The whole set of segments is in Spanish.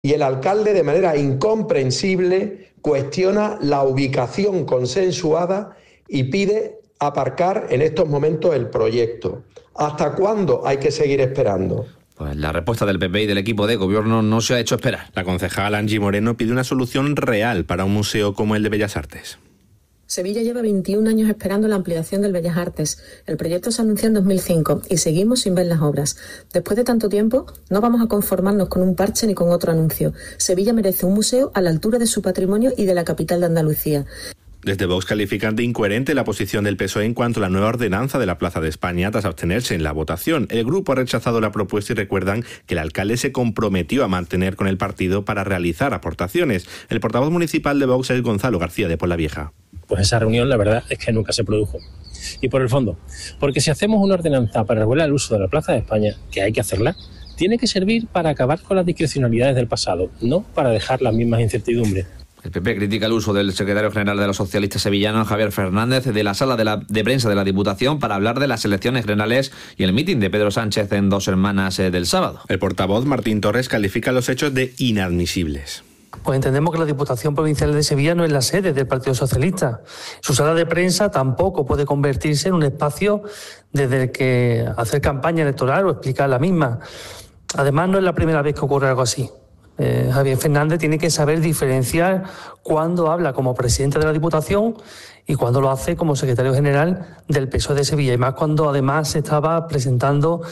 Y el alcalde, de manera incomprensible, cuestiona la ubicación consensuada y pide aparcar en estos momentos el proyecto. ¿Hasta cuándo hay que seguir esperando? Pues la respuesta del PP y del equipo de gobierno no se ha hecho esperar. La concejal Angie Moreno pide una solución real para un museo como el de Bellas Artes. Sevilla lleva 21 años esperando la ampliación del Bellas Artes. El proyecto se anunció en 2005 y seguimos sin ver las obras. Después de tanto tiempo, no vamos a conformarnos con un parche ni con otro anuncio. Sevilla merece un museo a la altura de su patrimonio y de la capital de Andalucía. Desde Vox califican de incoherente la posición del PSOE en cuanto a la nueva ordenanza de la Plaza de España tras abstenerse en la votación. El grupo ha rechazado la propuesta y recuerdan que el alcalde se comprometió a mantener con el partido para realizar aportaciones. El portavoz municipal de Vox es Gonzalo García de Polavieja. Pues esa reunión la verdad es que nunca se produjo. Y por el fondo, porque si hacemos una ordenanza para regular el uso de la Plaza de España, que hay que hacerla, tiene que servir para acabar con las discrecionalidades del pasado, no para dejar las mismas incertidumbres. El PP critica el uso del secretario general de los socialistas sevillanos, Javier Fernández, de la sala de prensa de la Diputación para hablar de las elecciones generales y el mitin de Pedro Sánchez en Dos Hermanas del sábado. El portavoz Martín Torres califica los hechos de inadmisibles. Pues entendemos que la Diputación Provincial de Sevilla no es la sede del Partido Socialista. Su sala de prensa tampoco puede convertirse en un espacio desde el que hacer campaña electoral o explicar la misma. Además, no es la primera vez que ocurre algo así. Javier Fernández tiene que saber diferenciar cuándo habla como presidente de la Diputación y cuándo lo hace como secretario general del PSOE de Sevilla, y más cuando además se estaba presentando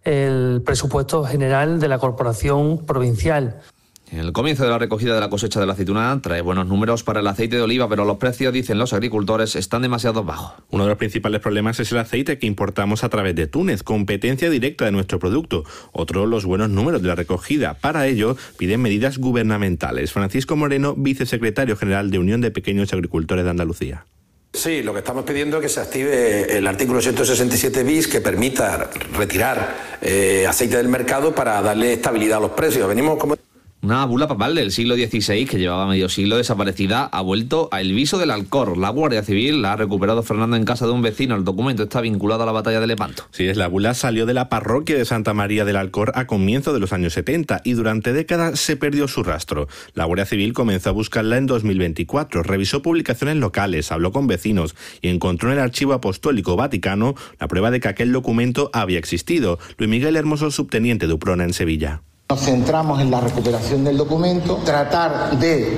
el presupuesto general de la Corporación Provincial. El comienzo de la recogida de la cosecha de la aceituna trae buenos números para el aceite de oliva, pero los precios, dicen los agricultores, están demasiado bajos. Uno de los principales problemas es el aceite que importamos a través de Túnez, competencia directa de nuestro producto. Otro, los buenos números de la recogida. Para ello, piden medidas gubernamentales. Francisco Moreno, vicesecretario general de Unión de Pequeños Agricultores de Andalucía. Sí, lo que estamos pidiendo es que se active el artículo 167 bis que permita retirar aceite del mercado para darle estabilidad a los precios. Venimos como... Una bula papal del siglo XVI, que llevaba medio siglo desaparecida, ha vuelto a El Viso del Alcor. La Guardia Civil la ha recuperado Fernando en casa de un vecino. El documento está vinculado a la batalla de Lepanto. Sí, la bula salió de la parroquia de Santa María del Alcor a comienzos de los años 70 y durante décadas se perdió su rastro. La Guardia Civil comenzó a buscarla en 2024, revisó publicaciones locales, habló con vecinos y encontró en el Archivo Apostólico Vaticano la prueba de que aquel documento había existido. Luis Miguel Hermoso, subteniente de Uprona en Sevilla. Nos centramos en la recuperación del documento, tratar de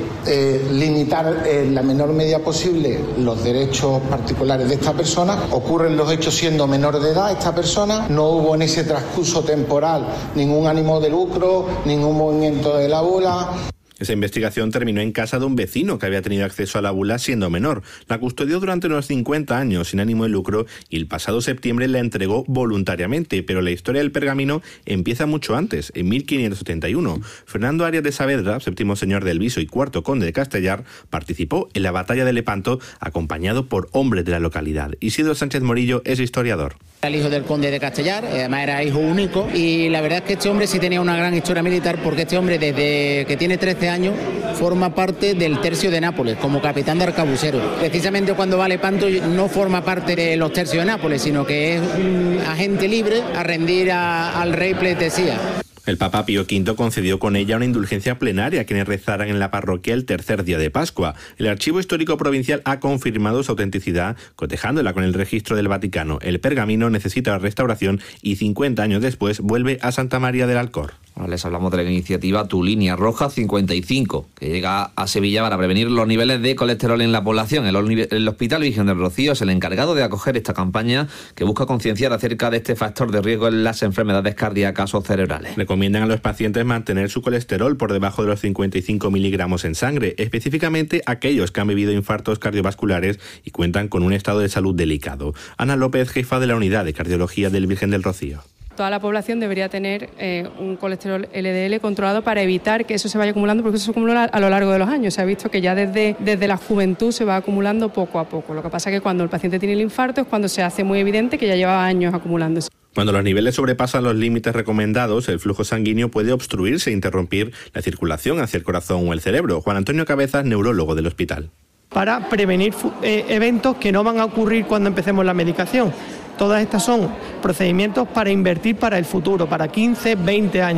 limitar en la menor medida posible los derechos particulares de esta persona. Ocurren los hechos siendo menor de edad esta persona, no hubo en ese transcurso temporal ningún ánimo de lucro, ningún movimiento de la bula. Esa investigación terminó en casa de un vecino que había tenido acceso a la bula siendo menor. La custodió durante unos 50 años sin ánimo de lucro y el pasado septiembre la entregó voluntariamente, pero la historia del pergamino empieza mucho antes, en 1571. Fernando Arias de Saavedra, séptimo señor del Viso y cuarto conde de Castellar, participó en la batalla de Lepanto acompañado por hombres de la localidad. Isidro Sánchez Morillo es historiador. Era el hijo del conde de Castellar, además era hijo único, y la verdad es que este hombre sí tenía una gran historia militar, porque este hombre desde que tiene 13 años forma parte del tercio de Nápoles como capitán de arcabuceros. Precisamente cuando va a Lepanto no forma parte de los tercios de Nápoles, sino que es un agente libre a rendir al rey pleitesía. El Papa Pío V concedió con ella una indulgencia plenaria a quienes rezaran en la parroquia el tercer día de Pascua. El Archivo Histórico Provincial ha confirmado su autenticidad, cotejándola con el registro del Vaticano. El pergamino necesita la restauración y 50 años después vuelve a Santa María del Alcor. Ahora les hablamos de la iniciativa Tu Línea Roja 55, que llega a Sevilla para prevenir los niveles de colesterol en la población. El Hospital Virgen del Rocío es el encargado de acoger esta campaña que busca concienciar acerca de este factor de riesgo en las enfermedades cardíacas o cerebrales. Recomiendan a los pacientes mantener su colesterol por debajo de los 55 miligramos en sangre, específicamente aquellos que han vivido infartos cardiovasculares y cuentan con un estado de salud delicado. Ana López, jefa de la Unidad de Cardiología del Virgen del Rocío. Toda la población debería tener un colesterol LDL controlado para evitar que eso se vaya acumulando, porque eso se acumula a lo largo de los años. Se ha visto que ya desde la juventud se va acumulando poco a poco. Lo que pasa es que cuando el paciente tiene el infarto es cuando se hace muy evidente que ya lleva años acumulándose. Cuando los niveles sobrepasan los límites recomendados, el flujo sanguíneo puede obstruirse e interrumpir la circulación hacia el corazón o el cerebro. Juan Antonio Cabezas, neurólogo del hospital. Para prevenir eventos que no van a ocurrir cuando empecemos la medicación. Todas estas son procedimientos para invertir para el futuro, para 15, 20 años.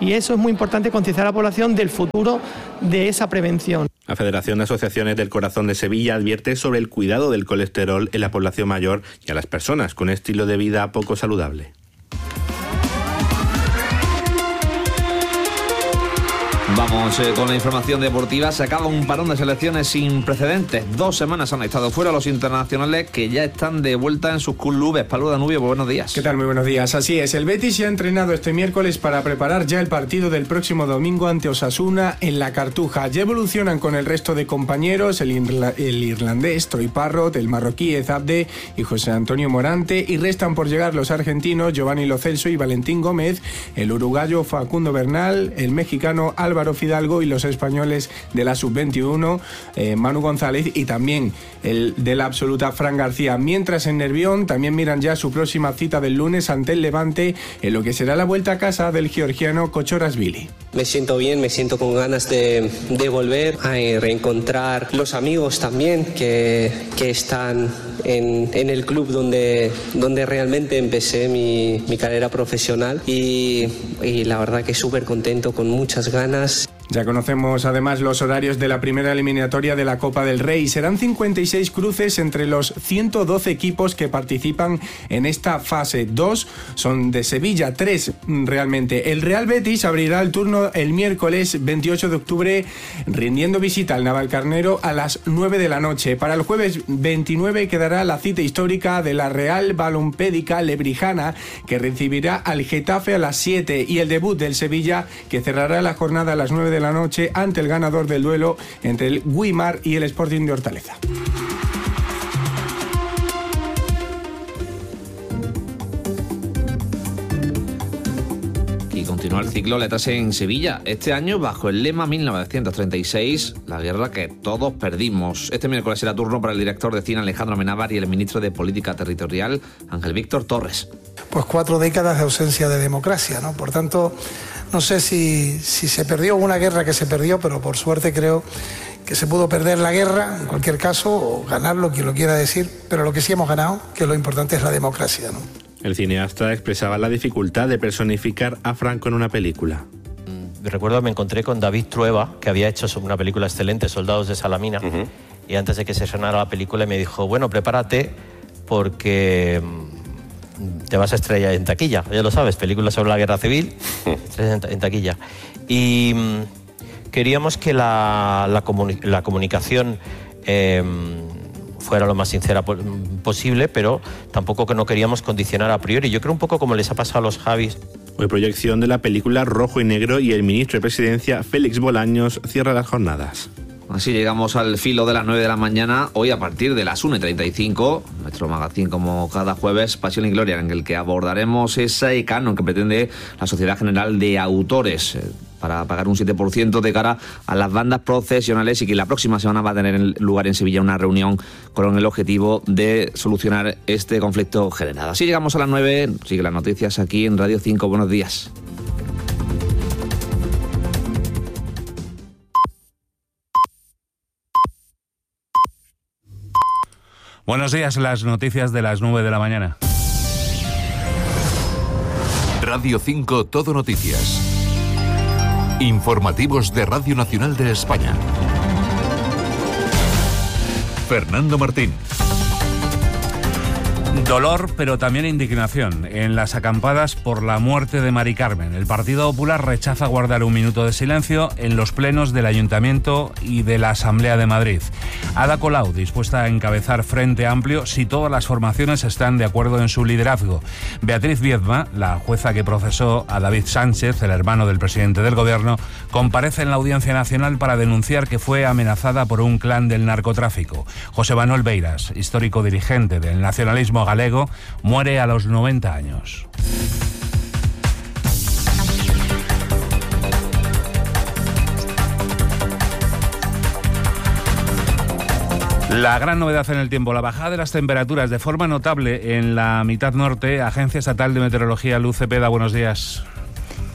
y eso es muy importante, concienciar a la población del futuro de esa prevención. La Federación de Asociaciones del Corazón de Sevilla advierte sobre el cuidado del colesterol en la población mayor y a las personas con estilo de vida poco saludable. Vamos con la información deportiva. Se acaba un parón de selecciones sin precedentes. 2 semanas han estado fuera los internacionales que ya están de vuelta en sus clubes. Pablo Danubio, buenos días. ¿Qué tal? Muy buenos días. Así es, el Betis se ha entrenado este miércoles para preparar ya el partido del próximo domingo ante Osasuna en la Cartuja. Ya evolucionan con el resto de compañeros, el irlandés Troy Parrott, el marroquí Ezabde y José Antonio Morante, y restan por llegar los argentinos Giovanni Lo Celso y Valentín Gómez, el uruguayo Facundo Bernal, el mexicano Álvaro Fidalgo y los españoles de la Sub-21, Manu González, y también el de la absoluta Fran García. Mientras en Nervión también miran ya su próxima cita del lunes ante el Levante en lo que será la vuelta a casa del georgiano Kochorazvili. Me siento bien, me siento con ganas de volver a reencontrar los amigos también que están en el club donde realmente empecé mi carrera profesional y la verdad que súper contento, con muchas ganas. Ya conocemos además los horarios de la primera eliminatoria de la Copa del Rey. Serán 56 cruces entre los 112 equipos que participan en esta fase. 2 son de Sevilla, 3 realmente. El Real Betis abrirá el turno el miércoles 28 de octubre rindiendo visita al Navalcarnero a las 9 de la noche. Para el jueves 29 quedará la cita histórica de la Real Balompédica Lebrijana, que recibirá al Getafe a las 7, y el debut del Sevilla, que cerrará la jornada a las 9 de la noche ante el ganador del duelo entre el Güímar y el Sporting de Hortaleza. Y continúa el ciclo Letras en Sevilla, este año bajo el lema 1936, la guerra que todos perdimos. Este miércoles será turno para el director de cine Alejandro Amenábar y el ministro de Política Territorial Ángel Víctor Torres. Pues 4 décadas de ausencia de democracia, ¿no? Por tanto, no sé si se perdió una guerra que se perdió, pero por suerte creo que se pudo perder la guerra, en cualquier caso, o ganarlo, quien lo quiera decir, pero lo que sí hemos ganado, que lo importante es la democracia, ¿no? El cineasta expresaba la dificultad de personificar a Franco en una película. Recuerdo que me encontré con David Trueba, que había hecho una película excelente, Soldados de Salamina, y antes de que se estrenara la película me dijo, bueno, prepárate porque te vas a estrellar en taquilla, ya lo sabes, película sobre la guerra civil, en taquilla. Y queríamos que la comunicación fuera lo más sincera posible, pero tampoco que no queríamos condicionar a priori. Yo creo un poco como les ha pasado a los Javis. Hoy proyección de la película Rojo y Negro, y el ministro de Presidencia, Félix Bolaños, cierra las jornadas. Así llegamos al filo de las 9 de la mañana, hoy a partir de las 1:35, nuestro magazine como cada jueves, Pasión y Gloria, en el que abordaremos ese canon que pretende la Sociedad General de Autores para pagar un 7% de cara a las bandas profesionales, y que la próxima semana va a tener lugar en Sevilla una reunión con el objetivo de solucionar este conflicto generado. Así llegamos a las 9, sigue las noticias aquí en Radio 5, buenos días. Buenos días, las noticias de las 9 de la mañana. Radio 5 Todo Noticias. Informativos de Radio Nacional de España. Fernando Martín. Dolor, pero también indignación en las acampadas por la muerte de Mari Carmen. El Partido Popular rechaza guardar un minuto de silencio en los plenos del Ayuntamiento y de la Asamblea de Madrid. Ada Colau, dispuesta a encabezar Frente Amplio si todas las formaciones están de acuerdo en su liderazgo. Beatriz Viedma, la jueza que procesó a David Sánchez, el hermano del presidente del Gobierno, comparece en la Audiencia Nacional para denunciar que fue amenazada por un clan del narcotráfico. José Manuel Beiras, histórico dirigente del nacionalismo galego, muere a los 90 años. La gran novedad en el tiempo, la bajada de las temperaturas de forma notable en la mitad norte. Agencia Estatal de Meteorología, Luz Cepeda, buenos días.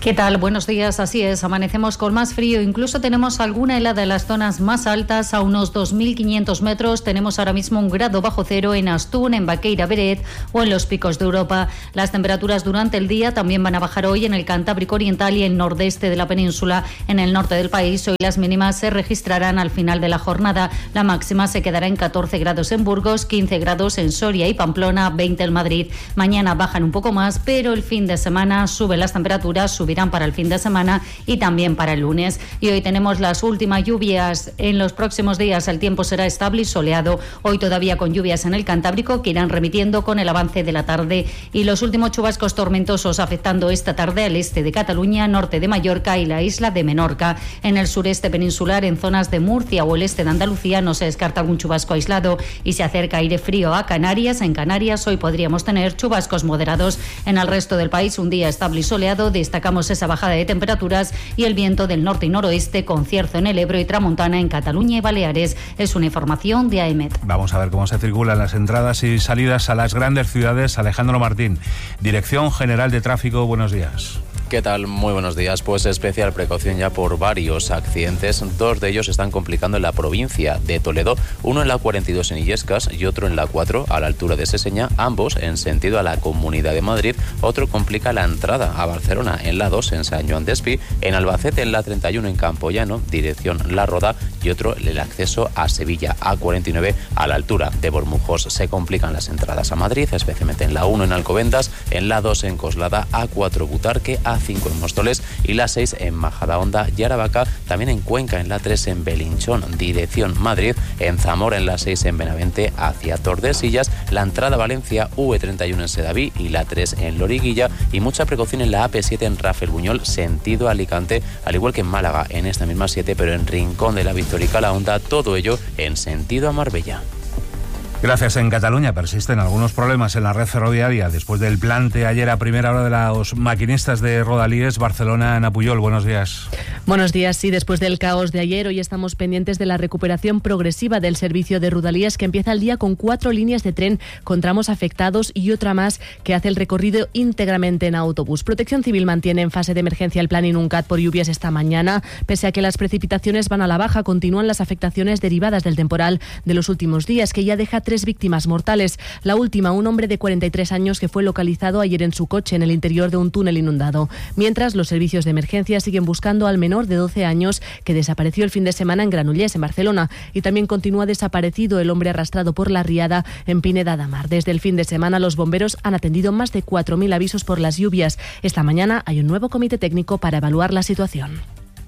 ¿Qué tal? Buenos días, así es, amanecemos con más frío, incluso tenemos alguna helada en las zonas más altas, a unos 2.500 metros, tenemos ahora mismo 1 grado bajo cero en Astún, en Baqueira Beret o en los picos de Europa. Las temperaturas durante el día también van a bajar hoy en el Cantábrico Oriental y el nordeste de la península. En el norte del país, hoy las mínimas se registrarán al final de la jornada. La máxima se quedará en 14 grados en Burgos, 15 grados en Soria y Pamplona, 20 en Madrid. Mañana bajan un poco más, pero el fin de semana suben las temperaturas, subirán para el fin de semana y también para el lunes. Y hoy tenemos las últimas lluvias. En los próximos días el tiempo será estable y soleado. Hoy todavía con lluvias en el Cantábrico que irán remitiendo con el avance de la tarde. Y los últimos chubascos tormentosos afectando esta tarde al este de Cataluña, norte de Mallorca y la isla de Menorca. En el sureste peninsular, en zonas de Murcia o el este de Andalucía, no se descarta algún chubasco aislado y se acerca aire frío a Canarias. En Canarias hoy podríamos tener chubascos moderados. En el resto del país un día estable y soleado. Destacamos esa bajada de temperaturas y el viento del norte y noroeste con cierzo en el Ebro y tramontana en Cataluña y Baleares. Es una información de AEMET. Vamos a ver cómo se circulan las entradas y salidas a las grandes ciudades. Alejandro Martín, Dirección General de Tráfico, buenos días. ¿Qué tal? Muy buenos días. Pues especial precaución ya por varios accidentes. 2 de ellos están complicando en la provincia de Toledo. Uno en la 42 en Illescas y otro en la 4 a la altura de Seseña, ambos en sentido a la Comunidad de Madrid. Otro complica la entrada a Barcelona en la 2 en San Joan d'Espí, en Albacete en la 31 en Campoyano, dirección La Roda, y otro el acceso a Sevilla, A49 a la altura de Bormujos. Se complican las entradas a Madrid, especialmente en la 1 en Alcobendas, en la 2 en Coslada, A4 Butarque, A5 en Móstoles y la 6 en Majadahonda y Aravaca, también en Cuenca en la 3 en Belinchón, dirección Madrid, en Zamora en la 6 en Benavente hacia Tordesillas, la entrada a Valencia, V31 en Sedaví y la 3 en Loriguilla, y mucha precaución en la AP7 en Rafelbuñol, sentido Alicante, al igual que en Málaga en esta misma 7, pero en Rincón de la Victoria y Calahonda, todo ello en sentido a Marbella. Gracias. En Cataluña persisten algunos problemas en la red ferroviaria después del plante ayer a primera hora de los maquinistas de Rodalies Barcelona-Napuyol. Buenos días. Buenos días. Sí, después del caos de ayer, hoy estamos pendientes de la recuperación progresiva del servicio de Rodalies, que empieza el día con 4 líneas de tren con tramos afectados y otra más que hace el recorrido íntegramente en autobús. Protección Civil mantiene en fase de emergencia el plan Inuncat por lluvias esta mañana. Pese a que las precipitaciones van a la baja, continúan las afectaciones derivadas del temporal de los últimos días, que ya deja 3 víctimas mortales. La última, un hombre de 43 años que fue localizado ayer en su coche en el interior de un túnel inundado. Mientras, los servicios de emergencia siguen buscando al menor de 12 años que desapareció el fin de semana en Granollers, en Barcelona, y también continúa desaparecido el hombre arrastrado por la riada en Pineda de Mar. Desde el fin de semana, los bomberos han atendido más de 4.000 avisos por las lluvias. Esta mañana hay un nuevo comité técnico para evaluar la situación.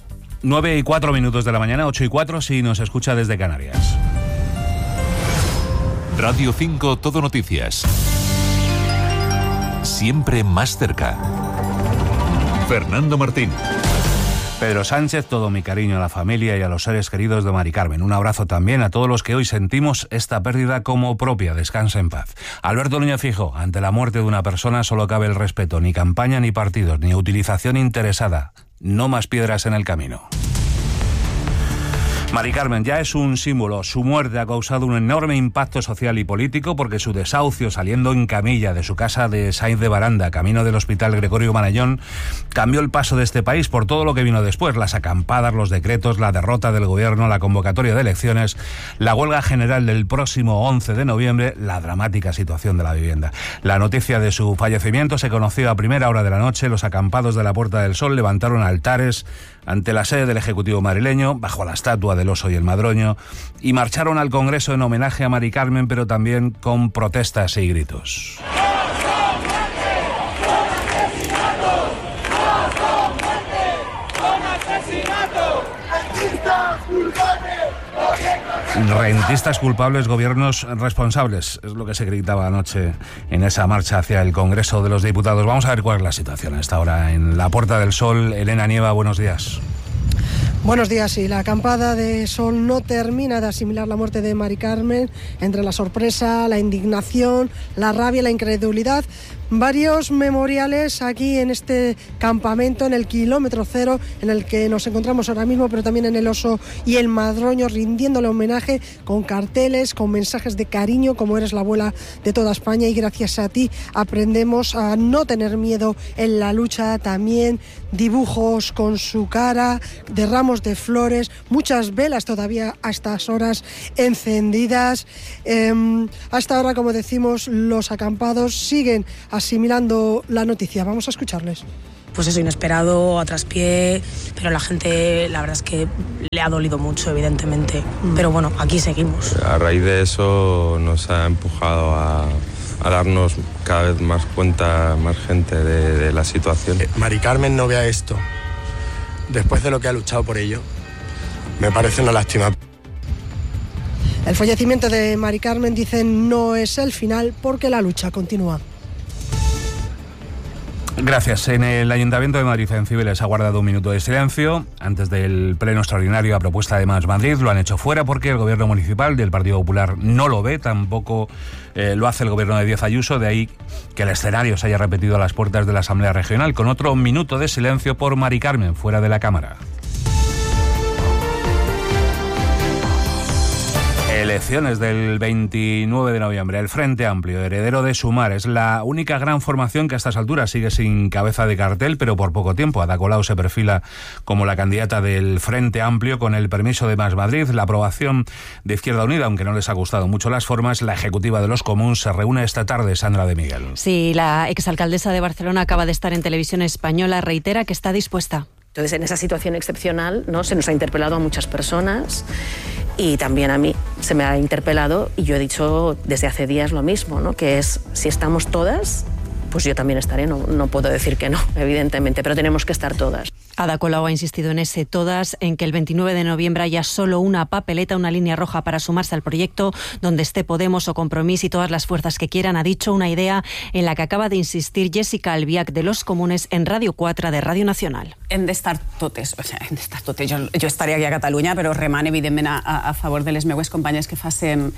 9:04 de la mañana, 8:04 si nos escucha desde Canarias. Radio 5 Todo Noticias. Siempre más cerca. Fernando Martín. Pedro Sánchez, todo mi cariño a la familia y a los seres queridos de Mari Carmen. Un abrazo también a todos los que hoy sentimos esta pérdida como propia. Descansa en paz. Alberto Núñez Feijóo, ante la muerte de una persona solo cabe el respeto. Ni campaña, ni partidos, ni utilización interesada. No más piedras en el camino. Mari Carmen ya es un símbolo. Su muerte ha causado un enorme impacto social y político porque su desahucio saliendo en camilla de su casa de Sainz de Baranda, camino del Hospital Gregorio Marañón, cambió el paso de este país por todo lo que vino después: las acampadas, los decretos, la derrota del gobierno, la convocatoria de elecciones, la huelga general del próximo 11 de noviembre, la dramática situación de la vivienda. La noticia de su fallecimiento se conoció a primera hora de la noche. Los acampados de la Puerta del Sol levantaron altares ante la sede del Ejecutivo madrileño, bajo la estatua del oso y el madroño, y marcharon al Congreso en homenaje a Mari Carmen, pero también con protestas y gritos. Rentistas culpables, gobiernos responsables, es lo que se gritaba anoche en esa marcha hacia el Congreso de los Diputados. Vamos a ver cuál es la situación a esta hora en la Puerta del Sol. Elena Nieva, buenos días. Buenos días. Sí, la acampada de Sol no termina de asimilar la muerte de Mari Carmen. Entre la sorpresa, la indignación, la rabia y la incredulidad, varios memoriales aquí en este campamento, en el kilómetro cero, en el que nos encontramos ahora mismo, pero también en el Oso y el Madroño, rindiéndole homenaje con carteles, con mensajes de cariño, como eres la abuela de toda España y gracias a ti aprendemos a no tener miedo en la lucha. También dibujos con su cara, de ramos de flores, muchas velas todavía a estas horas encendidas. Hasta ahora, como decimos, los acampados siguen asimilando la noticia. Vamos a escucharles. Pues eso, inesperado, a traspié, pero la gente, la verdad es que le ha dolido mucho, evidentemente. Pero bueno, aquí seguimos. A raíz de eso nos ha empujado a darnos cada vez más cuenta, más gente de la situación. Mari Carmen no vea esto, después de lo que ha luchado por ello, me parece una lástima. El fallecimiento de Mari Carmen, dicen, no es el final porque la lucha continúa. Gracias. En el Ayuntamiento de Madrid, en Cibeles, ha guardado un minuto de silencio antes del pleno extraordinario a propuesta de Más Madrid. Lo han hecho fuera porque el gobierno municipal del Partido Popular no lo ve, tampoco lo hace el gobierno de Díaz Ayuso, de ahí que el escenario se haya repetido a las puertas de la Asamblea Regional, con otro minuto de silencio por Mari Carmen, fuera de la Cámara. Elecciones del 29 de noviembre. El Frente Amplio, heredero de Sumar, es la única gran formación que a estas alturas sigue sin cabeza de cartel, pero por poco tiempo. Ada Colau se perfila como la candidata del Frente Amplio con el permiso de Más Madrid. La aprobación de Izquierda Unida, aunque no les ha gustado mucho las formas, la ejecutiva de los Comuns se reúne esta tarde. Sandra de Miguel. Sí, la exalcaldesa de Barcelona acaba de estar en Televisión Española, reitera que está dispuesta. Entonces, en esa situación excepcional, ¿no?, se nos ha interpelado a muchas personas y también a mí se me ha interpelado y yo he dicho desde hace días lo mismo, ¿no?, que es, si estamos todas, pues yo también estaré, no puedo decir que no, evidentemente, pero tenemos que estar todas. Ada Colau ha insistido en ese todas, en que el 29 de noviembre haya solo una papeleta, una línea roja para sumarse al proyecto, donde esté Podemos o Compromís y todas las fuerzas que quieran. Ha dicho una idea en la que acaba de insistir Jessica Albiach de los Comunes en Radio 4 de Radio Nacional. Hem d'estar totes, o sigui, hem d'estar totes. Jo estaré aquí a Catalunya, però remant, evidentment, a favor de les meues companyes que facin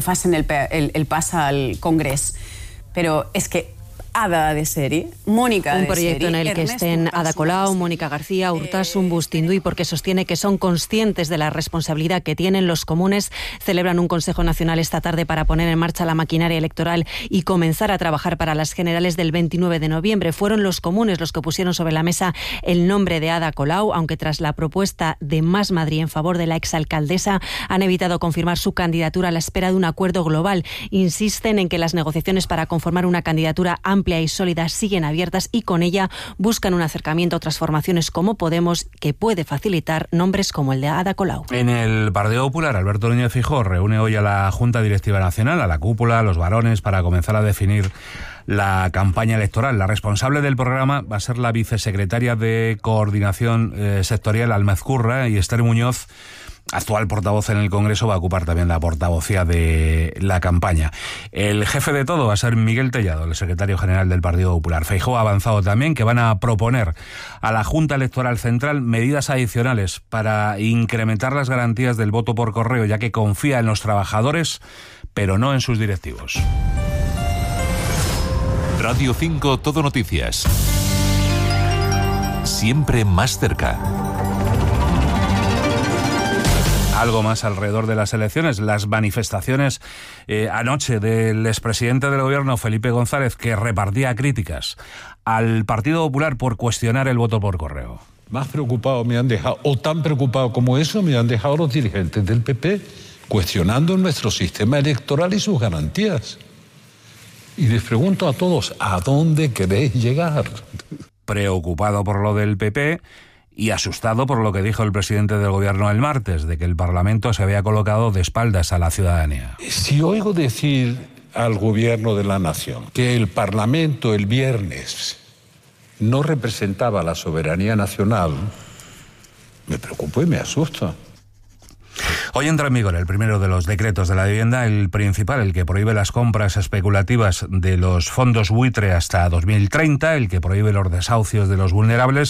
el pas al Congrés. Però és que Ada de Seri, Mónica de Seri... Un proyecto en el que estén Ada Colau, Mónica García, Urtasun, Bustinduy, porque sostiene que son conscientes de la responsabilidad que tienen. Los Comunes celebran un Consejo Nacional esta tarde para poner en marcha la maquinaria electoral y comenzar a trabajar para las generales del 29 de noviembre. Fueron los Comunes los que pusieron sobre la mesa el nombre de Ada Colau, aunque tras la propuesta de Más Madrid en favor de la exalcaldesa han evitado confirmar su candidatura a la espera de un acuerdo global. Insisten en que las negociaciones para conformar una candidatura amplia y sólida siguen abiertas y con ella buscan un acercamiento a otras formaciones como Podemos, que puede facilitar nombres como el de Ada Colau. En el Partido Popular, Alberto Núñez Feijóo reúne hoy a la Junta Directiva Nacional, a la cúpula, a los varones, para comenzar a definir la campaña electoral. La responsable del programa va a ser la vicesecretaria de Coordinación Sectorial, Alma Ezcurra, y Esther Muñoz, actual portavoz en el Congreso, va a ocupar también la portavocía de la campaña. El jefe de todo va a ser Miguel Tellado, el secretario general del Partido Popular. Feijóo ha avanzado también que van a proponer a la Junta Electoral Central medidas adicionales para incrementar las garantías del voto por correo, ya que confía en los trabajadores, pero no en sus directivos. Radio 5 Todo Noticias. Siempre más cerca. Algo más alrededor de las elecciones, las manifestaciones anoche del expresidente del gobierno, Felipe González, que repartía críticas al Partido Popular por cuestionar el voto por correo. Más preocupado me han dejado, o tan preocupado como eso, me han dejado los dirigentes del PP cuestionando nuestro sistema electoral y sus garantías. Y les pregunto a todos, ¿a dónde queréis llegar? Preocupado por lo del PP y asustado por lo que dijo el presidente del gobierno el martes, de que el Parlamento se había colocado de espaldas a la ciudadanía. Si oigo decir al gobierno de la nación que el Parlamento el viernes no representaba la soberanía nacional, me preocupo y me asusto. Hoy entra en vigor el primero de los decretos de la vivienda, el principal, el que prohíbe las compras especulativas de los fondos buitre hasta 2030, el que prohíbe los desahucios de los vulnerables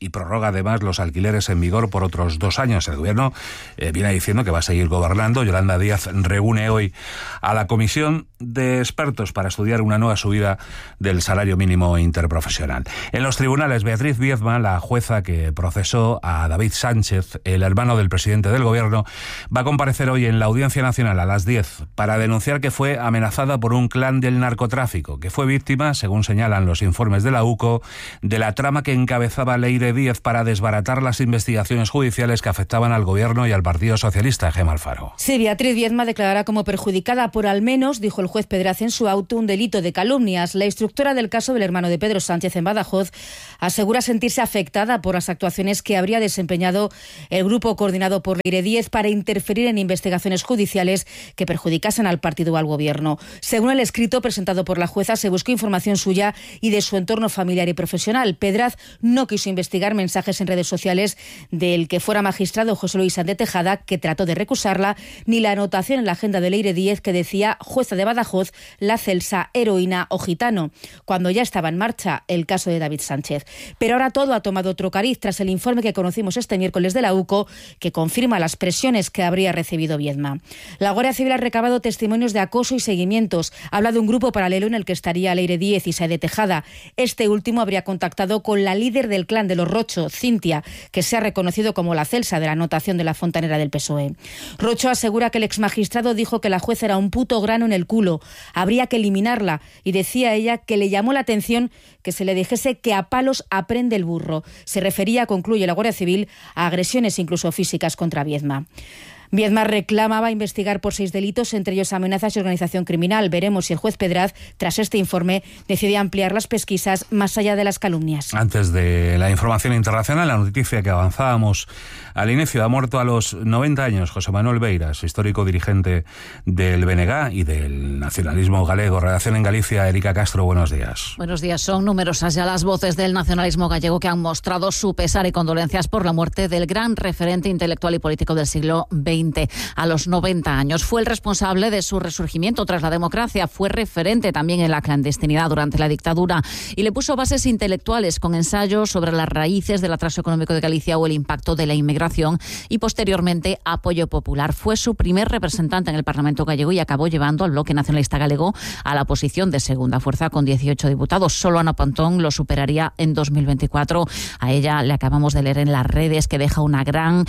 y prorroga además los alquileres en vigor por otros 2 años. El Gobierno viene diciendo que va a seguir gobernando. Yolanda Díaz reúne hoy a la comisión de expertos para estudiar una nueva subida del salario mínimo interprofesional. En los tribunales, Beatriz Viedma, la jueza que procesó a David Sánchez, el hermano del presidente del Gobierno, va a comparecer hoy en la Audiencia Nacional a las 10 para denunciar que fue amenazada por un clan del narcotráfico, que fue víctima, según señalan los informes de la UCO, de la trama que encabezaba Leire Díez para desbaratar las investigaciones judiciales que afectaban al Gobierno y al Partido Socialista. Gemma Alfaro. Sí, Beatriz Viedma declarará como perjudicada por al menos, dijo el juez Pedraz en su auto, un delito de calumnias. La instructora del caso del hermano de Pedro Sánchez en Badajoz asegura sentirse afectada por las actuaciones que habría desempeñado el grupo coordinado por Leire Díez para interferir en investigaciones judiciales que perjudicasen al partido o al Gobierno. Según el escrito presentado por la jueza, se buscó información suya y de su entorno familiar y profesional. Pedraz no quiso investigar mensajes en redes sociales del que fuera magistrado José Luis Sánchez Tejada, que trató de recusarla, ni la anotación en la agenda de Leire Díez que decía jueza de Badajoz, la Celsa, heroína o gitano, cuando ya estaba en marcha el caso de David Sánchez. Pero ahora todo ha tomado otro cariz tras el informe que conocimos este miércoles de la UCO, que confirma las presiones que habría recibido Viedma. La Guardia Civil ha recabado testimonios de acoso y seguimientos. Habla de un grupo paralelo en el que estaría Leire Díez y Sáenz de Tejada. Este último habría contactado con la líder del clan de los Rocho, Cintia, que se ha reconocido como la Celsa de la anotación de la fontanera del PSOE. Rocho asegura que el exmagistrado dijo que la jueza era un puto grano en el culo, habría que eliminarla, y decía ella que le llamó la atención que se le dijese que a palos aprende el burro. Se refería, concluye la Guardia Civil, a agresiones incluso físicas contra Viedma. Viedma reclamaba investigar por 6 delitos, entre ellos amenazas y organización criminal. Veremos si el juez Pedraz, tras este informe, decide ampliar las pesquisas más allá de las calumnias. Antes de la información internacional, la noticia que avanzábamos al inicio: ha muerto a los 90 años José Manuel Beiras, histórico dirigente del BNG y del nacionalismo galego. Redacción en Galicia, Erika Castro, buenos días. Buenos días. Son numerosas ya las voces del nacionalismo gallego que han mostrado su pesar y condolencias por la muerte del gran referente intelectual y político del siglo XX. A los 90 años. Fue el responsable de su resurgimiento tras la democracia, fue referente también en la clandestinidad durante la dictadura y le puso bases intelectuales con ensayos sobre las raíces del atraso económico de Galicia o el impacto de la inmigración y posteriormente apoyo popular. Fue su primer representante en el Parlamento gallego y acabó llevando al Bloque Nacionalista Galego a la posición de segunda fuerza con 18 diputados. Solo Ana Pontón lo superaría en 2024. A ella le acabamos de leer en las redes que deja un gran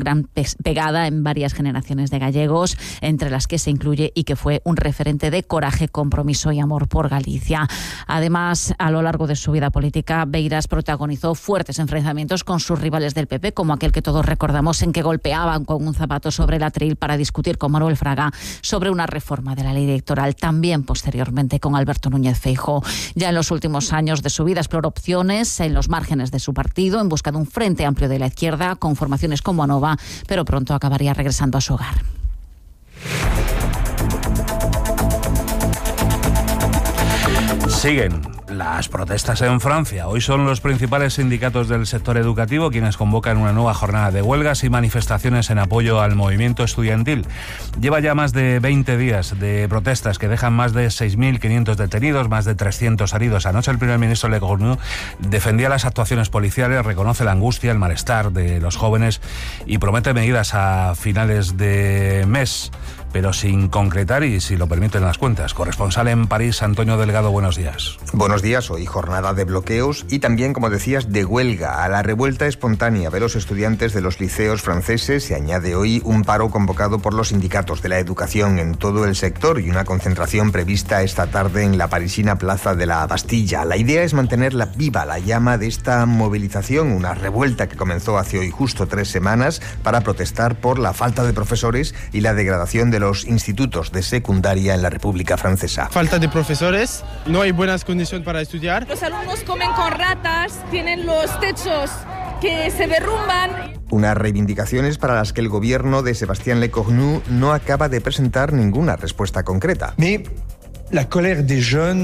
pegada en varias generaciones de gallegos, entre las que se incluye y que fue un referente de coraje, compromiso y amor por Galicia. Además, a lo largo de su vida política, Beiras protagonizó fuertes enfrentamientos con sus rivales del PP, como aquel que todos recordamos en que golpeaban con un zapato sobre el atril para discutir con Manuel Fraga sobre una reforma de la ley electoral, también posteriormente con Alberto Núñez Feijóo. Ya en los últimos años de su vida exploró opciones en los márgenes de su partido en busca de un frente amplio de la izquierda con formaciones como Anova, pero pronto acabaría regresando a su hogar. Siguen las protestas en Francia. Hoy son los principales sindicatos del sector educativo quienes convocan una nueva jornada de huelgas y manifestaciones en apoyo al movimiento estudiantil. Lleva ya más de 20 días de protestas que dejan más de 6.500 detenidos, más de 300 heridos. Anoche el primer ministro Lecornu defendía las actuaciones policiales, reconoce la angustia, el malestar de los jóvenes y promete medidas a finales de mes, pero sin concretar y si lo permiten las cuentas. Corresponsal en París, Antonio Delgado, buenos días. Buenos días. Hoy jornada de bloqueos y también, como decías, de huelga. A la revuelta espontánea de los estudiantes de los liceos franceses se añade hoy un paro convocado por los sindicatos de la educación en todo el sector y una concentración prevista esta tarde en la parisina Plaza de la Bastilla. La idea es mantener viva la llama de esta movilización, una revuelta que comenzó hace hoy justo 3 semanas para protestar por la falta de profesores y la degradación de los institutos de secundaria en la República Francesa. Falta de profesores, no hay buenas condiciones para estudiar. Los alumnos comen con ratas, tienen los techos que se derrumban. Unas reivindicaciones para las que el gobierno de Sébastien Lecornu no acaba de presentar ninguna respuesta concreta. La colère des jeunes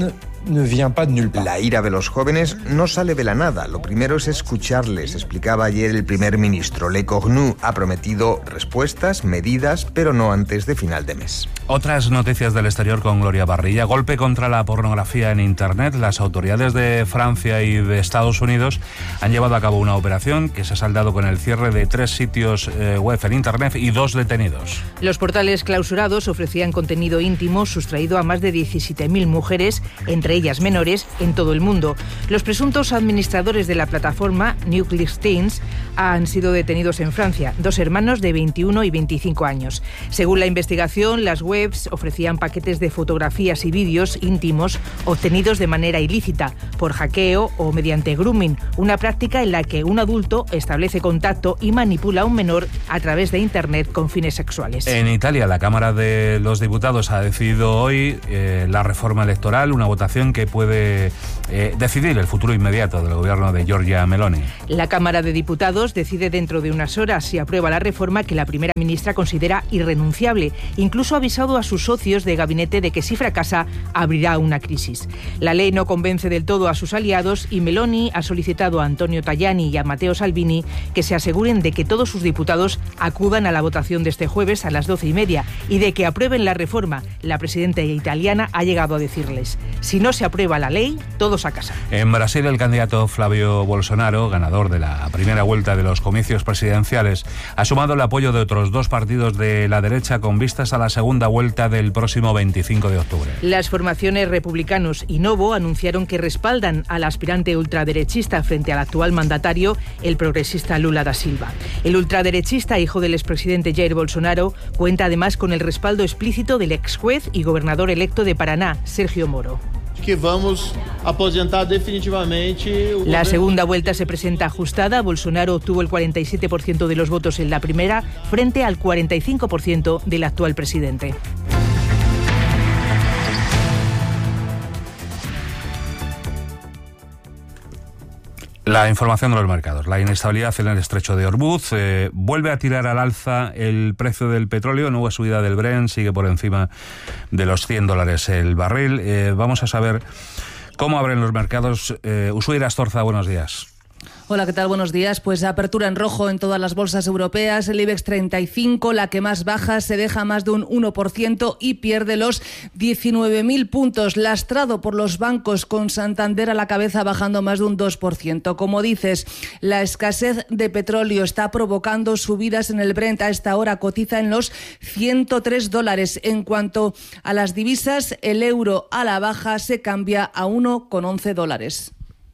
La ira de los jóvenes no sale de la nada. Lo primero es escucharles, explicaba ayer el primer ministro. Le Cornu ha prometido respuestas, medidas, pero no antes de final de mes. Otras noticias del exterior con Gloria Barrilla. Golpe contra la pornografía en Internet. Las autoridades de Francia y de Estados Unidos han llevado a cabo una operación que se ha saldado con el cierre de 3 sitios web en Internet y 2 detenidos. Los portales clausurados ofrecían contenido íntimo sustraído a más de 17.000 mujeres, entre ellas menores, en todo el mundo. Los presuntos administradores de la plataforma, Nuclear Teens, han sido detenidos en Francia, 2 hermanos de 21 y 25 años. Según la investigación, las webs ofrecían paquetes de fotografías y vídeos íntimos obtenidos de manera ilícita, por hackeo o mediante grooming, una práctica en la que un adulto establece contacto y manipula a un menor a través de Internet con fines sexuales. En Italia, la Cámara de los Diputados ha decidido hoy la reforma electoral, una votación que puede decidir el futuro inmediato del gobierno de Giorgia Meloni. La Cámara de Diputados decide dentro de unas horas si aprueba la reforma que la primera ministra considera irrenunciable. Incluso ha avisado a sus socios de gabinete de que si fracasa abrirá una crisis. La ley no convence del todo a sus aliados y Meloni ha solicitado a Antonio Tajani y a Matteo Salvini que se aseguren de que todos sus diputados acudan a la votación de este jueves a las 12:30 y de que aprueben la reforma. La presidenta italiana ha llegado a decirles: si no se aprueba la ley, todos a casa. En Brasil, el candidato Flavio Bolsonaro, ganador de la primera vuelta de los comicios presidenciales, ha sumado el apoyo de otros 2 partidos de la derecha con vistas a la segunda vuelta del próximo 25 de octubre. Las formaciones Republicanos y Novo anunciaron que respaldan al aspirante ultraderechista frente al actual mandatario, el progresista Lula da Silva. El ultraderechista, hijo del expresidente Jair Bolsonaro, cuenta además con el respaldo explícito del ex juez y gobernador electo de Paraná, Sergio Moro. Que vamos a aposentar definitivamente. La segunda vuelta se presenta ajustada. Bolsonaro obtuvo el 47% de los votos en la primera, frente al 45% del actual presidente. La información de los mercados. La inestabilidad en el estrecho de Hormuz vuelve a tirar al alza el precio del petróleo. Nueva subida del Brent, sigue por encima de los $100 el barril. Vamos a saber cómo abren los mercados. Ushuaia Astorza, buenos días. Hola, ¿qué tal? Buenos días. Pues apertura en rojo en todas las bolsas europeas. El IBEX 35, la que más baja, se deja más de un 1% y pierde los 19.000 puntos. Lastrado por los bancos, con Santander a la cabeza bajando más de un 2%. Como dices, la escasez de petróleo está provocando subidas en el Brent. A esta hora cotiza en los $103. En cuanto a las divisas, el euro a la baja se cambia a $1,11.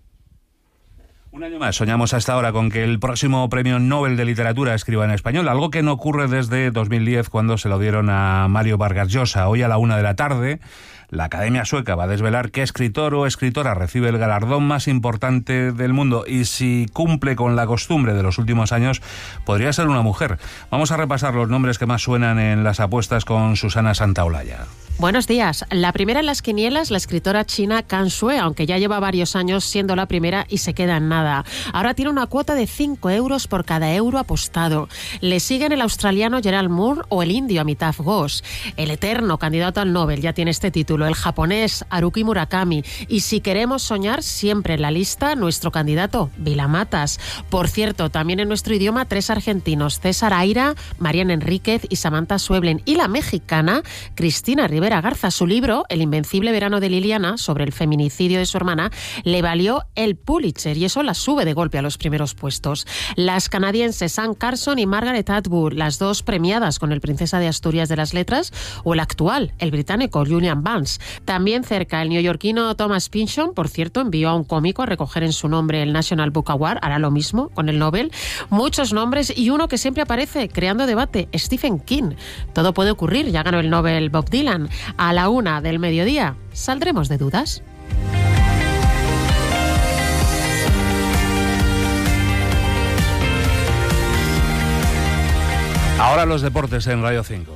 Un año más soñamos hasta ahora con que el próximo premio Nobel de Literatura escriba en español, algo que no ocurre desde 2010 cuando se lo dieron a Mario Vargas Llosa. Hoy a la 1:00 p.m, la Academia Sueca va a desvelar qué escritor o escritora recibe el galardón más importante del mundo y si cumple con la costumbre de los últimos años, podría ser una mujer. Vamos a repasar los nombres que más suenan en las apuestas con Susana Santaolalla. Buenos días. La primera en las quinielas, la escritora china Kan Sue, aunque ya lleva varios años siendo la primera y se queda en nada. Ahora tiene una cuota de 5 euros por cada euro apostado. Le siguen el australiano Gerald Moore o el indio Amitav Ghosh. El eterno candidato al Nobel ya tiene este título, el japonés Haruki Murakami. Y si queremos soñar, siempre en la lista, nuestro candidato, Vila Matas. Por cierto, también en nuestro idioma, 3 argentinos, César Aira, Mariana Enríquez y Samantha Schweblin. Y la mexicana, Cristina Rivera Garza. Su libro, El invencible verano de Liliana, sobre el feminicidio de su hermana, le valió el Pulitzer y eso la sube de golpe a los primeros puestos. Las canadienses Anne Carson y Margaret Atwood, las 2 premiadas con el Princesa de Asturias de las Letras, o el actual, el británico Julian Barnes. También cerca, el neoyorquino Thomas Pynchon, por cierto, envió a un cómico a recoger en su nombre el National Book Award, hará lo mismo con el Nobel. Muchos nombres y uno que siempre aparece creando debate, Stephen King. Todo puede ocurrir, ya ganó el Nobel Bob Dylan. A la 1:00 p.m, saldremos de dudas. Ahora los deportes en Radio 5.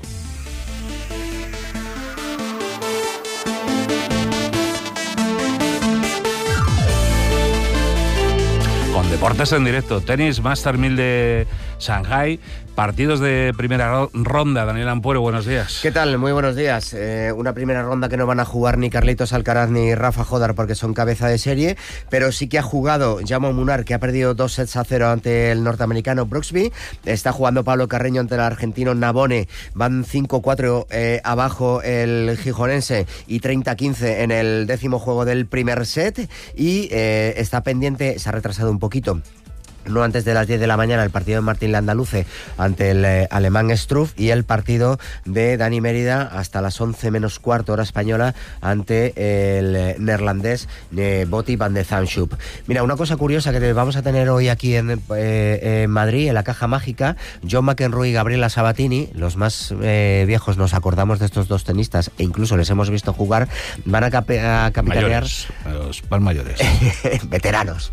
Deportes en directo, tenis, Master 1000 de Shanghái, partidos de primera ronda. Daniel Ampuero, buenos días. ¿Qué tal? Muy buenos días. Una primera ronda que no van a jugar ni Carlitos Alcaraz ni Rafa Jodar porque son cabeza de serie, pero sí que ha jugado Jaume Munar, que ha perdido 2-0 ante el norteamericano Brooksby. Está jugando Pablo Carreño ante el argentino Nabone. Van 5-4 abajo el gijonense y 30-15 en el 10º juego del primer set. Y está pendiente, se ha retrasado un poquito, no antes de las 10 de la mañana, el partido de Martín Landaluce ante el alemán Struff, y el partido de Dani Mérida hasta las 11 menos cuarto hora española ante el neerlandés Botti van de Zandschulp. Mira, una cosa curiosa que vamos a tener hoy aquí en Madrid, en la Caja Mágica, John McEnroe y Gabriela Sabatini, los más viejos nos acordamos de estos dos tenistas e incluso les hemos visto jugar, van a capitanear... Los más mayores. Veteranos.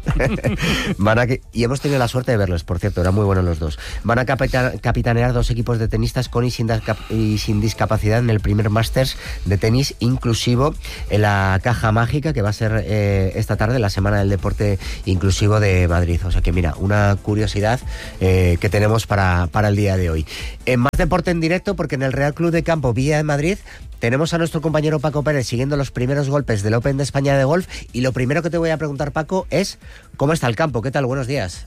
Y hemos tenido la suerte de verlos, por cierto, eran muy buenos los dos. Van a capitanear dos equipos de tenistas con y sin discapacidad en el primer Masters de tenis inclusivo en la Caja Mágica, que va a ser esta tarde, la Semana del Deporte Inclusivo de Madrid. O sea que mira, una curiosidad que tenemos para el día de hoy. En más deporte en directo, porque en el Real Club de Campo Villa de Madrid tenemos a nuestro compañero Paco Pérez siguiendo los primeros golpes del Open de España de golf, y lo primero que te voy a preguntar, Paco, es ¿cómo está el campo? ¿Qué tal? Buenos días.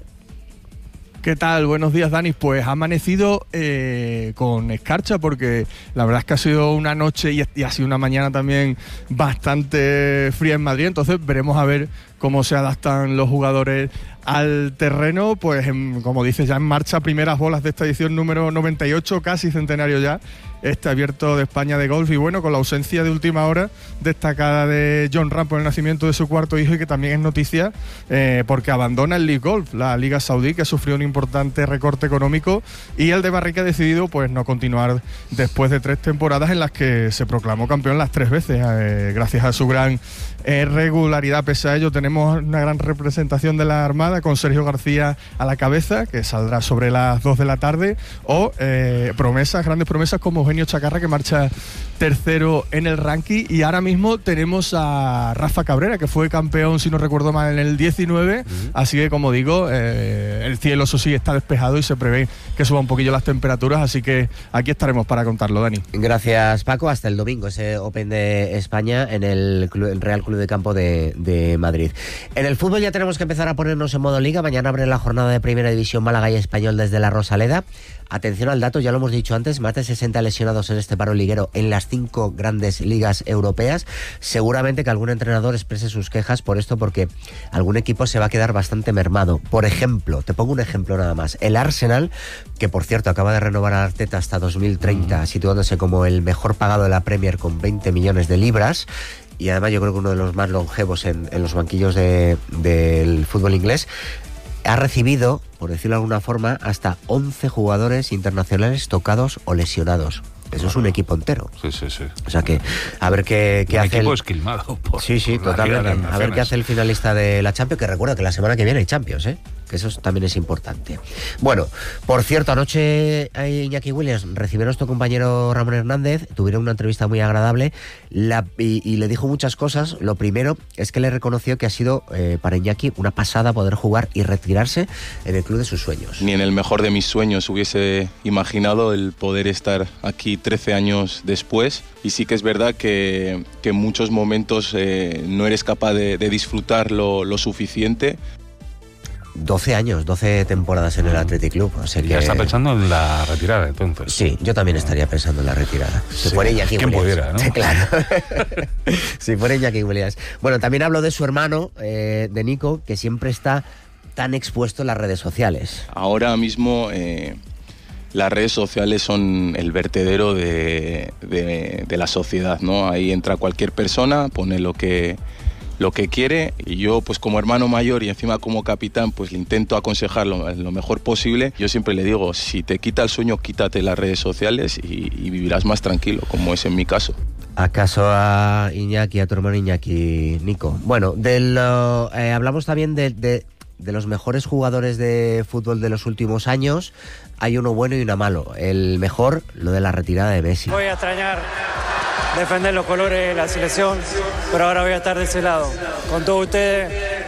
¿Qué tal? Buenos días, Dani. Pues ha amanecido con escarcha, porque la verdad es que ha sido una noche y ha sido una mañana también bastante fría en Madrid, entonces veremos a ver cómo se adaptan los jugadores al terreno. Pues como dices, ya en marcha primeras bolas de esta edición número 98, casi centenario ya, este Abierto de España de golf, y bueno, con la ausencia de última hora destacada de Jon Rahm por el nacimiento de su cuarto hijo, y que también es noticia porque abandona el League Golf, la Liga Saudí, que sufrió un importante recorte económico, y el de Barrica ha decidido pues no continuar después de 3 temporadas en las que se proclamó campeón las 3 veces, gracias a su gran regularidad. Pese a ello, tenemos una gran representación de la Armada con Sergio García a la cabeza, que saldrá sobre las 2 de la tarde, o grandes promesas como Eugenio Chacarra, que marcha tercero en el ranking, y ahora mismo tenemos a Rafa Cabrera, que fue campeón, si no recuerdo mal, en el 19, así que, como digo, el cielo, eso sí, está despejado y se prevé que suba un poquillo las temperaturas, así que aquí estaremos para contarlo, Dani. Gracias, Paco. Hasta el domingo ese Open de España en el Real Club de Campo de Madrid. En el fútbol ya tenemos que empezar a ponernos en modo liga. Mañana abre la jornada de Primera División Málaga y Español desde la Rosaleda. Atención al dato, ya lo hemos dicho antes, más de 60 lesionados en este paro liguero en las 5 grandes ligas europeas. Seguramente que algún entrenador exprese sus quejas por esto, porque algún equipo se va a quedar bastante mermado. Por ejemplo, te pongo un ejemplo nada más, el Arsenal, que por cierto acaba de renovar a Arteta hasta 2030, situándose como el mejor pagado de la Premier con 20 millones de libras, y además yo creo que uno de los más longevos en los banquillos del fútbol inglés. Ha recibido, por decirlo de alguna forma, hasta 11 jugadores internacionales tocados o lesionados. Eso es un equipo entero. Sí. O sea que, a ver qué hace. Un equipo esquilmado. Sí, totalmente. A ver qué hace el finalista de la Champions, que recuerda que la semana que viene hay Champions, que eso también es importante. Bueno, por cierto, anoche Iñaki Williams recibió a nuestro compañero Ramón Hernández, tuvieron una entrevista muy agradable, y le dijo muchas cosas. Lo primero es que le reconoció que ha sido para Iñaki una pasada poder jugar y retirarse en el club de sus sueños. Ni en el mejor de mis sueños hubiese imaginado el poder estar aquí 13 años después, y sí que es verdad que en muchos momentos no eres capaz de disfrutar lo suficiente. 12 años, 12 temporadas en el Athletic Club. O sea que... Ya está pensando en la retirada, entonces. Sí, yo también estaría pensando en la retirada. Si fuera Iñaki Williams. Pudiera, ¿no? Sí, claro. Si fuera Iñaki Williams. Bueno, también hablo de su hermano, de Nico, que siempre está tan expuesto en las redes sociales. Ahora mismo las redes sociales son el vertedero de la sociedad, ¿no? Ahí entra cualquier persona, pone lo que quiere, y yo, pues como hermano mayor y encima como capitán, pues le intento aconsejar lo mejor posible. Yo siempre le digo, si te quita el sueño, quítate las redes sociales y vivirás más tranquilo, como es en mi caso. ¿Acaso a Iñaki, a tu hermano Iñaki, Nico? Bueno, hablamos también de los mejores jugadores de fútbol de los últimos años. Hay uno bueno y uno malo. El mejor, lo de la retirada de Messi. Voy a extrañar defender los colores de la selección, pero ahora voy a estar de ese lado, con todos ustedes,